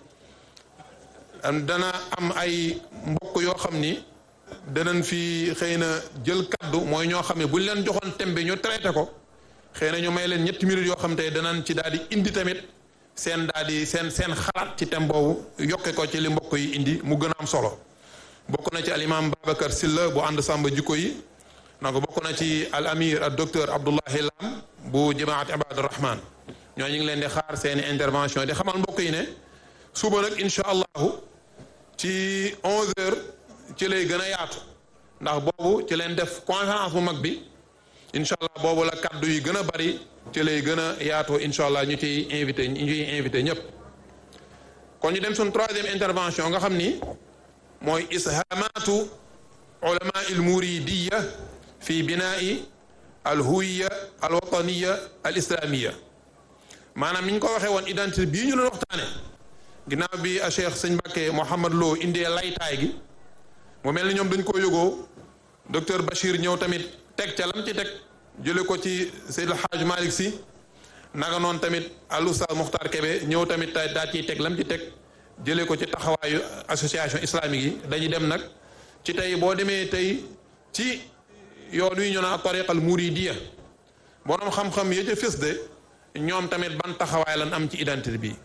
dana am ay mbokk yoo xam ni danañ fi xëy na jël kaddu mooy ñoo xam ne buñ leen joxoon thème bi ñu traité ko xëy na ñu may leen ñetti minutes yoo xam te danañ ci daal di indi tamit seen daal di seen seen xalaat ci thème boobu yokke ko ci li mbokk yi indi mu gën a am solo bokk na ci al imam Babacar Sylla bu ànd sàmba jikko yi donc bokk na ci al amir al docteur Abdoulahi Lam bu jamaat Ibad Rahman ñoo ñu ngi leen di xaar seeni intervention di xamal mbokk yi ne suba nag incha allahu ci onze heures ci lay gën a yaatu ndax boobu ci leen def conférence bu mag bi incha allah boobu la kaddu yi gën a bari ci lay gën a yaatoo incha allah ñu ciy invité ñu ciy invité ñëpp kon ñu dem suñ troisième intervention nga xam ni mooy ishamatu ulama il muridiya fi binaa'i al huwiya al wataniya al islamiya maanaam ni ñu ko waxee woon identité bii ñu doon waxtaane ginnaaw bi a cheikh sëñ Mbàkke Mouhamad Lo indee laytaay gi mu mel ni ñoom dañ ko yógoo docteur Bachir ñëw tamit teg ca lam ci teg jële ko ci Seydil Hadj Malick Sy naka noonu tamit al Oustaz Mokhtar Kébé ñëw tamit tay daa ciy teg lam ci teg jële ko ci taxawaayu association islamique yi dañuy dem nag ci tey boo demee tey ci yoon wi ñu naan tariqa al muridiya borom xam-xam ya ca fës de ñoom tamit ban taxawaay lan am ci identité bi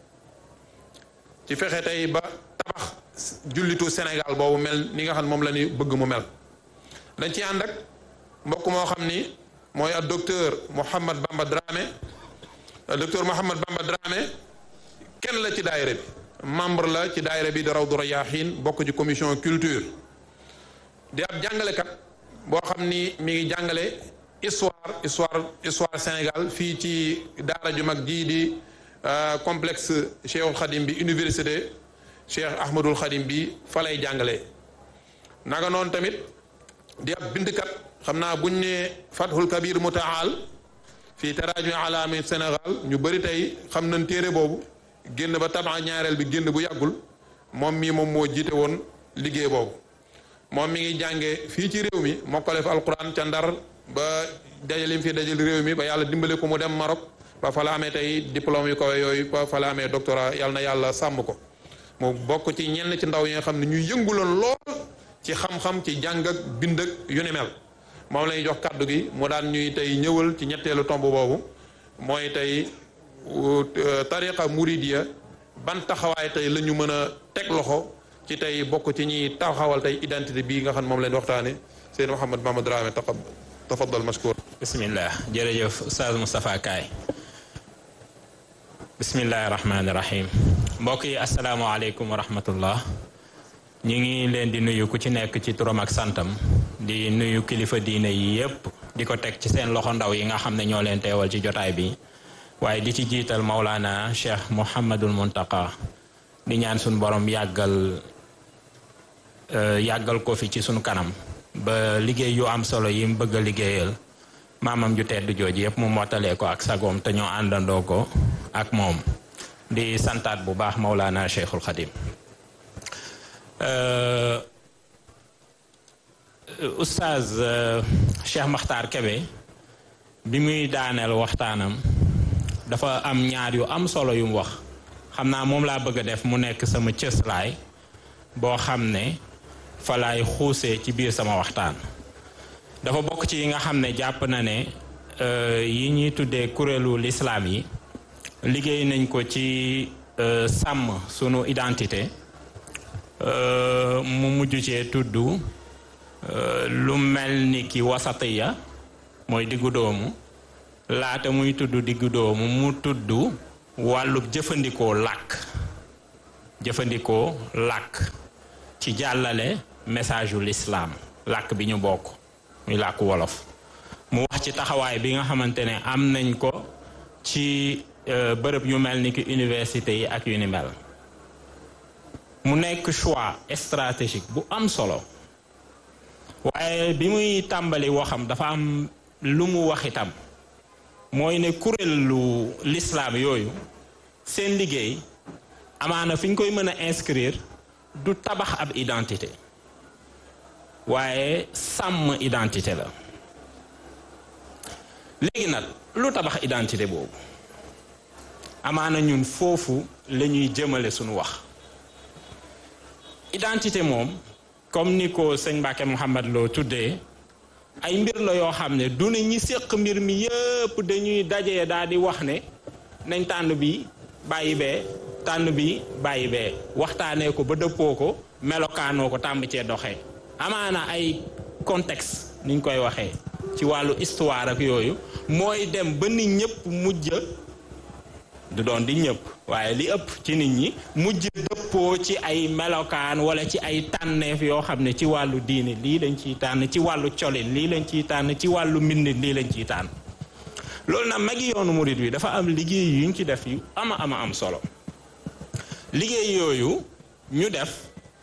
ci fexe tey ba tabax jullitu Sénégal boobu mel ni nga xam ne moom la ñuy bëgg mu mel dañ ci ànd ak mbokk moo xam ni mooy ak docteur Mouhamad Bamba Dramé docteur Mouhamad Bamba Dramé kenn la ci daayira bi membre la ci daayira bi di Rawdu Rayaahiin bokk ci commission culture di ab jàngalekat boo xam ni mi ngi jàngale histoire histoire histoire Sénégal fii ci daara ju mag jii di complexe Cheikhul Khadim bi université Cheikh Ahmadul Khadim bi fa lay jàngalee naka noonu tamit di ab bindkat xam naa buñ ne Fathul Kabir Mutaal fii taraajumi alaami Sénégal ñu bëri tey xam nañ téere boobu génn ba tabax ñaareel bi génn bu yàggul moom mii moom moo jiite woon liggéey boobu moom mi ngi jànge fii ci réew mi mokkale fa alquran ca Ndar ba dajalim fi dajal réew mi ba yàlla dimbale ko mu dem Maroc ba fa la amee tey diplôme yu kawe yooyu ba fa la amee doctorat yàlla na yàlla sàmm ko mu bokk ci ñenn ci ndaw yi nga xam ne ñuy yënguloon lool ci xam-xam ci jàng ak bind ak yu ni mel moom la ñuy jox kàddu gi mu daan ñuy tey ñëwal ci ñetteelu tomb boobu mooy tey tariqa muridiya ban taxawaay tey la ñu mën a teg loxo ci tey bokk ci ñi taxawal tey identité bii nga xam ne moom leen waxtaane Seyd Mouhamad Bamba Dramé tafaddal mashkour
bismillah jërëjëf Oustaz Moustapha Kaay bismillahi rahmaani rahim mbokk yi asalaamaaleykum wa rahmatullah ñu ngi leen di nuyu ku ci nekk ci turam ak santam di nuyu kilifa diine yi yépp di ko teg ci seen loxo ndaw yi nga xam ne ñoo leen teewal ci jotaay bi waaye di ci jiital Maulana Cheikh Mouhamadul Muntaqa di ñaan suñu borom yàggal yàggal ko fi ci suñu kanam ba liggéey yu am solo yi mu bëgg a liggéeyal maamam ju tedd jooju yépp mu mottalee ko ak sagoom te ñoo àndandoo ko ak moom di santaat bu baax Maulana Cheikhul Khadim Oustaz Cheikh Makhtar Kébé bi muy daaneel waxtaanam dafa am ñaar yu am solo yu mu wax xam naa moom laa bëgg a def mu nekk sama cëslaay boo xam ne fa laay xuusee ci biir sama waxtaan dafa bokk ci yi nga xam ne jàpp na ne yi ñuy tuddee kuréelu lislaam yi liggéey nañ ko ci sàmm sunu identité mu mujj cee tudd lu mel ni ki wasatiya mooy diggu doomu laata muy tudd diggu doomu mu tudd wàllub jëfandikoo làkk jëfandikoo làkk ci jàllale message u l'islam làkk bi ñu bokk muy làkku wolof mu wax ci taxawaay bi nga xamante ne am nañ ko ci bërëb yu mel ni ki université yi ak yu ni mel mu nekk choix stratégique bu am solo waaye bi muy tàmbali waxam dafa am lu mu wax itam mooy ne kuréelu l'islam yooyu seen liggéey amaana fi ñu koy mën a inscrire du tabax ab identité waaye sàmm identité la léegi nag lu tabax identité boobu amaana ñun foofu la ñuy jëmale suñu wax identité moom comme ni ko sëñ Mbacke Mouhamad Lo tuddee ay mbir la yoo xam ne du ne ñi séq mbir mi yëpp dañuy dajee daal di wax ne nañ tànn bi bàyyi bee tànn bi bàyyi bee waxtaanee ko ba dëppoo ko melokaanoo ko tàmb cee doxee amaana ay contexte niñ koy waxee ci wàllu histoire ak yooyu mooy dem ba nit ñëpp mujj du doon di ñëpp waaye li ëpp ci nit ñi mujj dëppoo ci ay melokaan wala ci ay tànneef yoo xam ne ci wàllu diine lii lañ ciy tànn ci wàllu colin lii lañ ciy tànn ci wàllu mbindin lii lañ ciy tànn loolu nag magi yoonu murit wi dafa am liggéey yuñ ci def yu ama ama am solo liggéey yooyu ñu def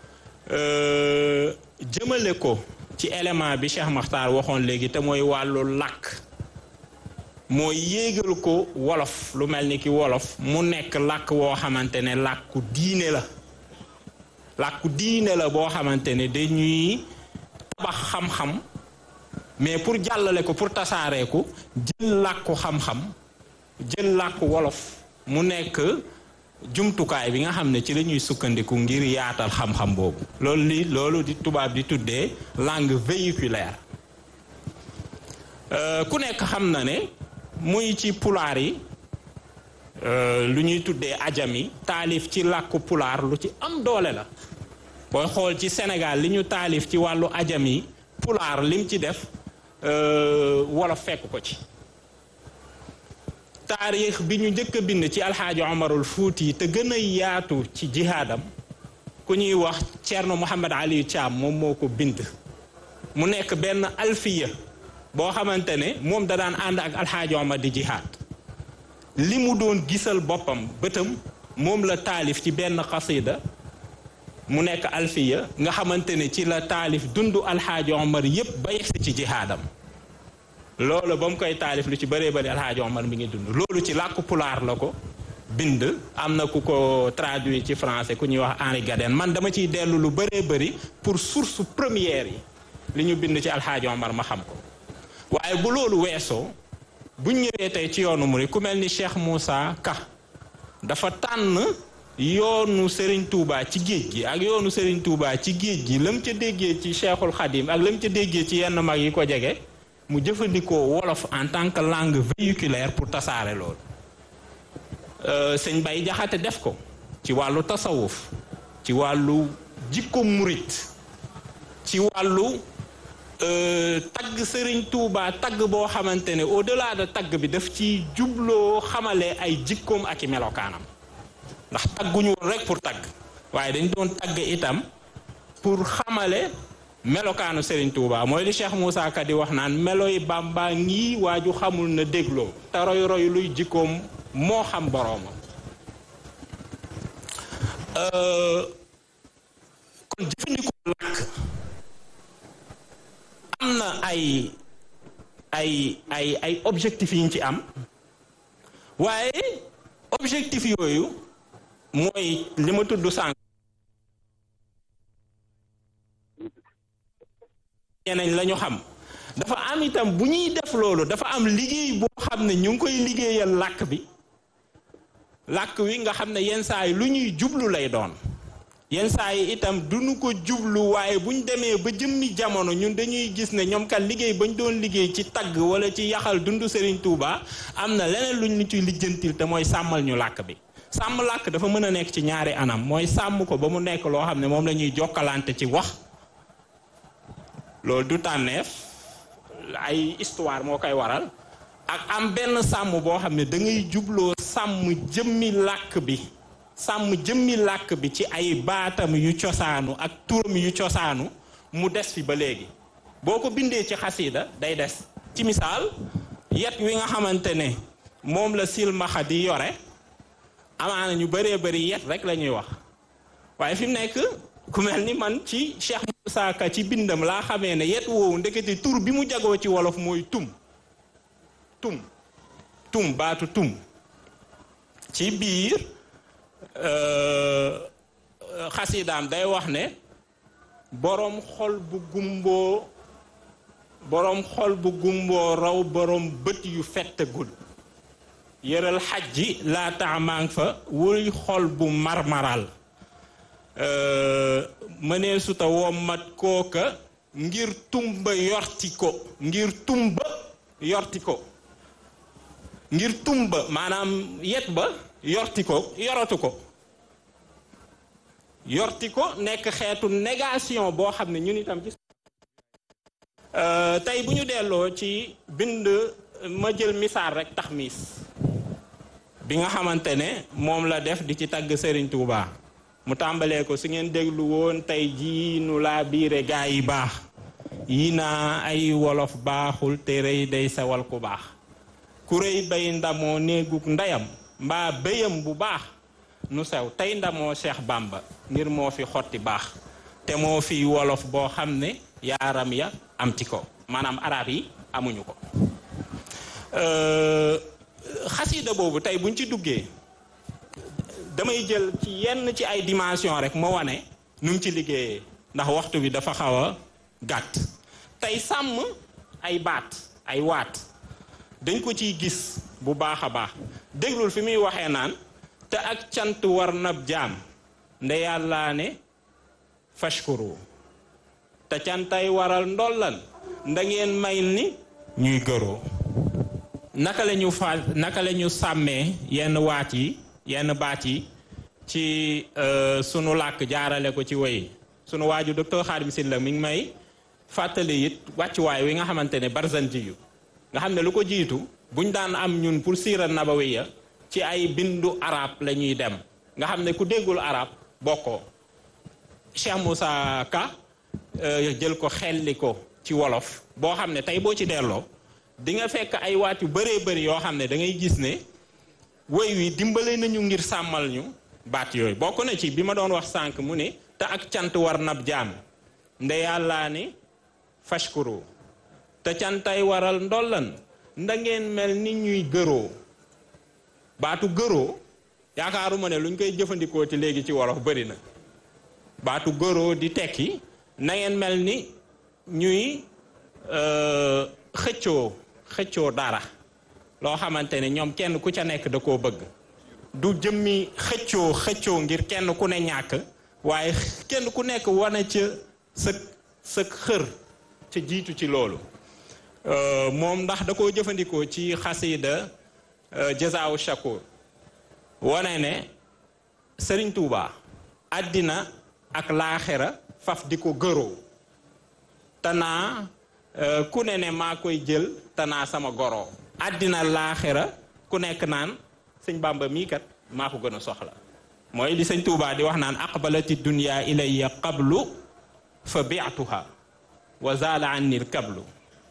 jëmale ko ci élément bi Cheikh Makhtar waxoon léegi te mooy wàllu làkk mooy yéegal ko wolof lu mel ni ki wolof mu nekk làkk woo xamante ne làkku diine la làkku diine la boo xamante ne dañuy tabax xam-xam mais pour jàllale ko pour tasaaree ko jël làkku xam-xam jël làkku wolof mu nekk jumtukaay bi nga xam ne ci la ñuy sukkandiku ngir yaatal xam-xam boobu loolu li loolu di tubaab di tuddee langue véhiculaire ku nekk xam na ne muy ci pulaar yi lu ñuy tuddee ajam yi taalif ci làkku pulaar lu ci am doole la booy xool ci Sénégal li ñu taalif ci wàllu ajam yi pulaar lim ci def wolof fekk ko ci taarix bi ñu njëkk a bind ci alxaaji Omarul Fuuti te gën a yaatu ci jihaadam ku ñuy wax Ceerno Mouhamad Ali Thiam moom moo ko bind mu nekk benn alfiya boo xamante ne moom da daan ànd ak alxaaji Omar di jihaad li mu doon gisal boppam bëtam moom la taalif ci benn xasida mu nekk alfiya nga xamante ne ci la taalif dundu alxaaji Omar yépp ba yegsi ci jihaadam loolu ba mu koy taalif lu ci bëree bëri alxaaji Omar mi ngi dund loolu ci làkku pulaar la ko bind am na ku ko traduit ci français ku ñuy wax Henri Gaden man dama ciy dellu lu bëree bëri pour source première yi li ñu bind ci alxaaji Omar ma xam ko waaye bu loolu weesoo buñ ñëwee tey ci yoonu murid ku mel ni Cheikh Moussa Ka dafa tànn yoonu Serigne Touba ci géej gi ak yoonu Serigne Touba ci géej gi lam ca déggee ci Cheikhul Khadim ak lam ca déggee ci yenn mag yi ko jege mu jëfandikoo wolof en tant que langue véhiculaire pour tasaare loolu sëñ Bay Jaxate def ko ci wàllu tasawuf ci wàllu jikko murit ci wàllu tagg Serigne Touba tagg boo xamante ne au delà de tagg bi daf ci jubloo xamale ay jikkoom ak i melokaanam ndax tagguñu woon rek pour tagg waaye dañ doon tagg itam pour xamale melokaanu Serigne Touba mooy li Cheikh Moussa Ka di wax naan meloy Bàmba ngi waaju xamul na dégloo te roy roy luy jikkoom moo xam boroomam kon jëfandikoo làkk am na ay ay ay ay objectifs yi ñu ci am waaye objectif yooyu mooy li ma tudd sànq ñeneen la ñu xam dafa am itam bu ñuy def loolu dafa am liggéey boo xam ne ñu ngi koy liggéeyal làkk bi làkk wi nga xam ne yenn saa yi lu ñuy jublu lay doon yenn saa yi itam duñu ko jublu waaye buñ demee ba jëmmi jamono ñun dañuy gis ne ñoom kat liggéey bañ doon liggéey ci tagg wala ci yaxal dundu Serigne Touba am na leneen luñ ñu ciy lijjantil te mooy sàmmal ñu làkk bi sàmm làkk dafa mën a nekk ci ñaari anam mooy sàmm ko ba mu nekk loo xam ne moom la ñuy jokkalante ci wax loolu du tànneef ay histoire moo koy waral ak am benn sàmm boo xam ne da ngay jubloo sàmm jëmmi làkk bi sàmm jëmmi làkk bi ci ay baatam yu cosaanu ak turam yu cosaanu mu des fi ba léegi boo ko bindee ci xasida day des ci misaal yet wi nga xamante ne moom la silmaxa di yore amaana ñu bëree bëri yet rek la ñuy wax waaye fi mu nekk ku mel ni man ci Cheikh Moussa Ka ci bindam laa xamee ne yet woowu ndekete tur bi mu jagoo ci wolof mooy tum tum tum baatu tum ci biir xasidaam day wax ne boroom xol bu gumboo boroom xol bu gumboo raw boroom bët yu fettagul yëral xaj ji laa taamaang fa wuy xol bu marmaral mënee suta wommat kooka ngir tumba yorti ko ngir tumba yorti ko ngir tumba maanaam yet ba yorti ko yoratu ko yorti ko nekk xeetu négation boo xam ne ñun itam ci tey bu ñu delloo ci bind ma jël misaal rek taxmiis bi nga xamante ne moom la def di ci tagg Serigne Touba mu tàmbalee ko su ngeen déglu woon tey jii nu laa biire gaa yi baax yi naa ay wolof baaxul te rëy day sewal ku baax ku rëy bay ndamoo néeguk ndeyam mbaa béyam bu baax nu sew tey ndamoo Cheikh Bamba ngir moo fi xotti baax te moo fi wolof boo xam ne yaaram ya am ci ko maanaam arab yi amuñu ko xasida boobu tey buñ ci duggee damay jël ci yenn ci ay dimension rek ma wane nu mu ci liggéeyee ndax waxtu bi dafa xaw a gàtt tey sàmm ay baat ay waat dañ ko ciy gis bu baax a baax déglul fi muy waxee naan te ak cant war nab jaam nde yàllaa ne fashkuru te cantay waral ndollan nda ngeen may ni ñuy gëroo naka la ñu fa naka la ñu sàmmee yenn waat yi yenn baat yi ci sunu làkk jaarale ko ci woy sunu waaju docteur Khadim Sylla mi ngi may fàttali it wàccuwaay wi nga xamante ne Barzanji yu nga xam ne lu ko jiitu buñ daan am ñun pour siira nabawiya ci ay bindu arab la ñuy dem nga xam ne ku déggul arab bokkoo Cheikh Moussa Ka jël ko xelli ko ci wolof boo xam ne tey boo ci delloo di nga fekk ay waat yu bëree bëri yoo xam ne da ngay gis ne woy wi dimbale nañu ngir sàmmal ñu baat yooyu bokk na ci bi ma doon wax sànq mu ne te ak cant war nab jaam nde yàllaa ne fashkuru te cantay waral ndollan nda ngeen mel ni ñuy gëroo baatu gëroo yaakaaruma ne luñ koy jëfandikoo ci léegi ci wolof bëri na baatu gëroo di tekki na ngeen mel ni ñuy xëccoo xëccoo dara loo xamante ne ñoom kenn ku ca nekk da koo bëgg du jëmmi xëccoo xëccoo ngir kenn ku ne ñàkk waaye kenn ku nekk wane ca sa sa xër ca jiitu ci loolu moom ndax da koo jëfandikoo ci xasida Jazaawu Shakur wane ne Sëriñ Tuuba àddina ak laaxira faf di ko gëroo tanaa ku ne ne maa koy jël tanaa sama goro àddina laaxira ku nekk naan sëñ Bamba mii kat maa ko gën a soxla mooy li sëñ Tuubaa di wax naan aqbalati dunya ilayya qablu fa bi'tuha wa zaala anni al kablu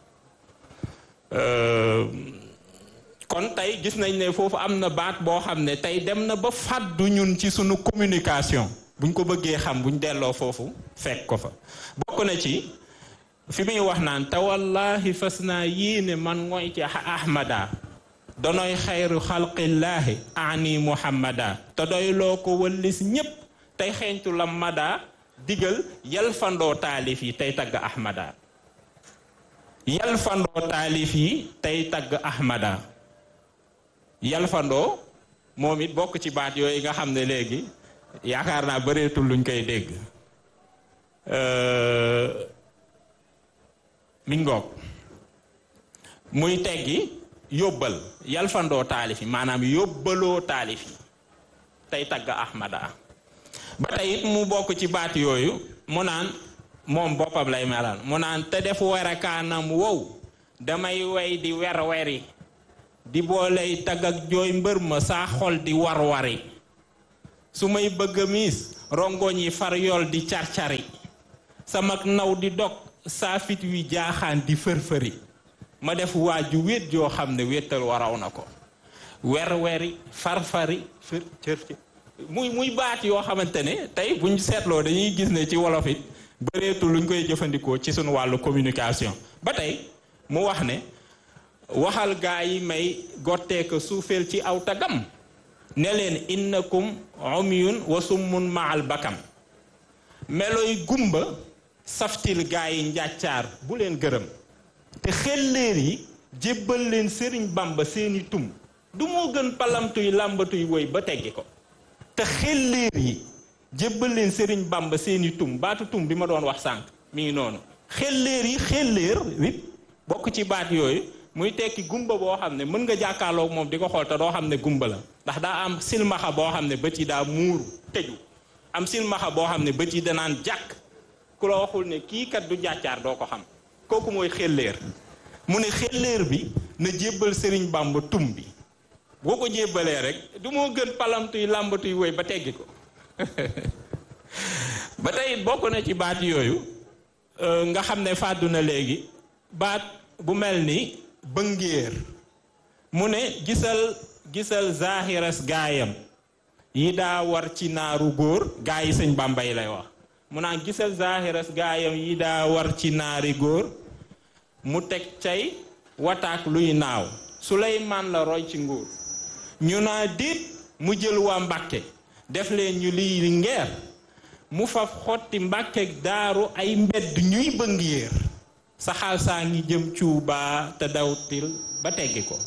kon tey gis nañ ne foofu am na baat boo xam ne tey dem na ba fàddu ñun ci sunu communication buñ ko bëggee xam buñ delloo foofu fekk ko fa bokk na ci fi muy wax naan te wallahi fas naa yéene man ngoy ci ahmada donoy xayru xalqillaahi ani muhammada te doy loo ko wëllis ñépp tey xeeñtu la mada digal yalfandoo taalif yi tey tagg ahmada yalfandoo taalif yi tey tagg ahmada yalfandoo moom it bokk ci baat yooyu nga xam ne léegi yaakaar naa bëreetul luñ koy dégg mi ngoog muy teggi yóbbal yalfandoo taalif yi maanaam yóbbaloo taalif yi tey tagg ahmada ba tey it mu bokk ci baat yooyu mu naan moom boppam lay melal mu naan te def werakaanam wow damay way di wer weri di booley tag ak jooy mbër ma saa xol di war wari su may bëgg a miis rongoñ yi far yool di car-cari sama naw di dog saa fit wi jaaxaan di fër-fëri ma def waaju wéet joo xam ne wéetal waraw na ko wer weri farfari fër cër ci muy muy baat yoo xamante ne tey buñ seetloo dañuy gis ne ci wolof it bëreetul luñ koy jëfandikoo ci sunu wàllu communication ba tey mu wax ne waxal gaa yi may gotteeka suufeel ci aw tagam ne leen innakum umyun wa summun maal bakam meloy gumba saftil gaa yi njàccaar bu leen gërëm te xelleer yi jébbal leen sëriñ bamba seeni tum du moo gën palamtuy làmbatuy woy ba teggi ko te xelleer yi jébbal leen sëriñ bamba seeni tum baatu tum bi ma doon wax sànq mi ngi noonu xelleer yi xelleer it bokk ci baat yooyu muy tekki gumba boo xam ne mën nga jàkkaarloog moom di ko xool te doo xam ne gumba la ndax daa am silmaxa boo xam ne bët yi daa muuru tëju am silmaxa boo xam ne bët yi danaan jàkk ku la waxul ne kii kat du jàccaar doo ko xam kooku mooy xelleer mu ne xelleer bi na jébbal sëriñ bamba tum bi boo ko jébbalee rek du moo gën palamtuy làmbatuy woy ba teggi ko ba tey bokk na ci baat yooyu nga xam ne fàddu na léegi baat bu mel ni bëngéer mu ne gisal gisal zahiras gaayam yi daa war ci naaru góor gaa yi sëñ Bàmba yi lay wax mu naan gisal zahiras gaayam yi daa war ci naari góor mu teg cay wataak luy naaw Suleymaan la roy ci nguur ñu naa déet mu jël waa Mbàkke def leen ñu liy ngeer mu faf xotti Mbàkke daaru ay mbedd ñuy bëngéer saxaal saa ngi jëm cuubaa te dawtil ba teggi ko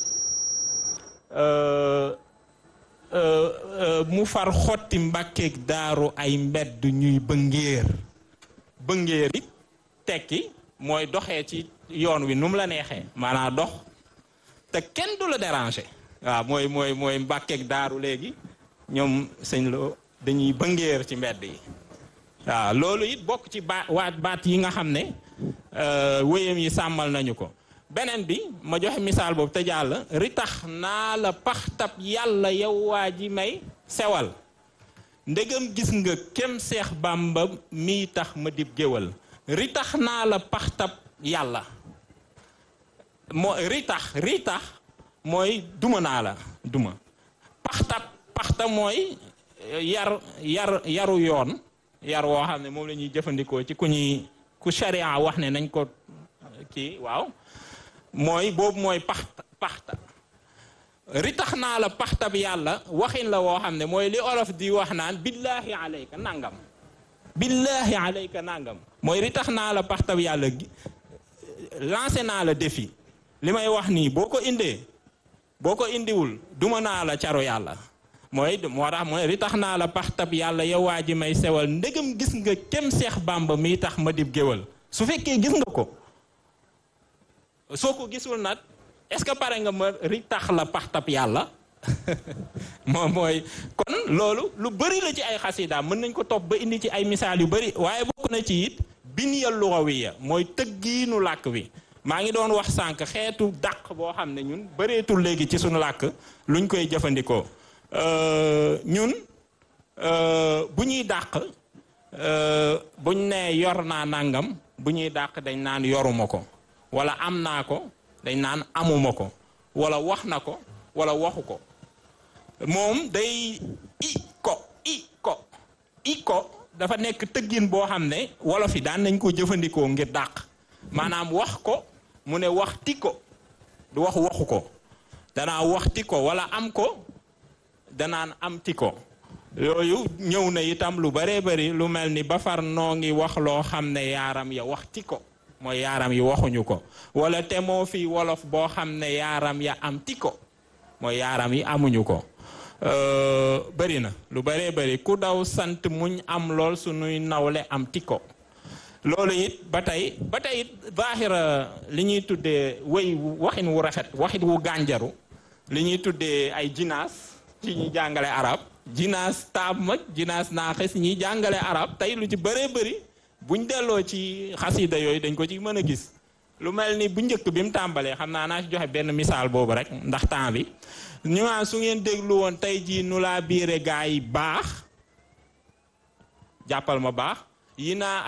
mu far xotti Mbàkke daaru ay mbedd ñuy bëngéer bëngéer it tekki mooy doxee ci yoon wi nu mu la neexee maanaam dox te kenn du la déranger waaw mooy mooy mooy Mbàkke daaru léegi ñoom sëñ Lo dañuy bëngéer ci mbedd yi waaw loolu it bokk ci baat waat baat yi nga xam ne wéyam yi sàmmal nañu ko beneen bi ma joxe misaal boobu te jàll ritax naa la paxtab yàlla yow waa ji may sewal ndegam gis nga kem Seex Bàmba mii tax ma dib géwal ritax naa la paxtab yàlla moo ritax ritax mooy duma naa la duma paxtab paxta mooy yar yar yaru yoon yar woo xam ne moom la ñuy jëfandikoo ci ku ñuy ku sharia wax ne nañ ko kii waaw mooy boobu mooy paxta paxta ritax naa la paxta bi yàlla waxin la woo xam ne mooy li olof di wax naan billaahi alayka nangam billaahi alayka nangam mooy ritax naa la paxta bi yàlla lancé naa la défi li may wax nii boo ko indee boo ko indiwul duma naa la caro yàlla mooy moo tax mooy ri tax naa la paxtab yàlla yow waa ji may sewal ndegam gis nga kem Seex Bàmba mi tax ma dib géwal su fekkee gis nga ko soo ko gisul nag est-ce que pare nga ma ri tax la paxtab yàlla moom mooy kon loolu lu bëri la ci ay xasida mën nañ ko topp ba indi ci ay misaal yu bëri waaye bokk na ci it binyal lugawiya mooy tëggiinu làkk wi maa ngi doon wax sànq xeetu dàq boo xam ne ñun bëreetul léegi ci suñu làkk luñ koy jëfandikoo ñun bu ñuy dàq buñ nee yor naa nangam bu ñuy dàq dañ naan yoruma ko wala am naa ko dañ naan amuma ko wala wax na ko wala waxu ko moom day i ko i ko i ko dafa nekk tëggin boo xam ne wolof yi daan nañ ko jëfandikoo ngir dàq maanaam wax ko mu ne waxti ko du wax waxu ko danaa waxti ko wala am ko danaan amti ko yooyu ñëw na itam lu baree bari lu mel ni ba far noo ngi wax loo xam ne yaaram ya waxti ko mooy yaaram yi waxuñu ko wala te moo fi wolof boo xam ne yaaram ya amti ko mooy yaaram yi amuñu ko bari na lu baree bari ku daw sant muñ am lool suñuy nawle amti ko loolu it ba tey ba tey it zaahira li ñuy tuddee wéy waxin wu rafet waxit wu gànjaru li ñuy tuddee ay jinaas ci ñuy jàngale arab jinaas taab mag jinaas naaxes ñuy jàngale arab tey lu ci bëree bëri buñ delloo ci xasida yooyu dañ ko ci mën a gis lu mel ni bu njëkk bi mu tàmbalee xam naa naa ci joxe benn misaal boobu rek ndax temps bi ñu naan su ngeen déglu woon tey jii nu laa biire gaa yi baax jàppal ma baax yi naa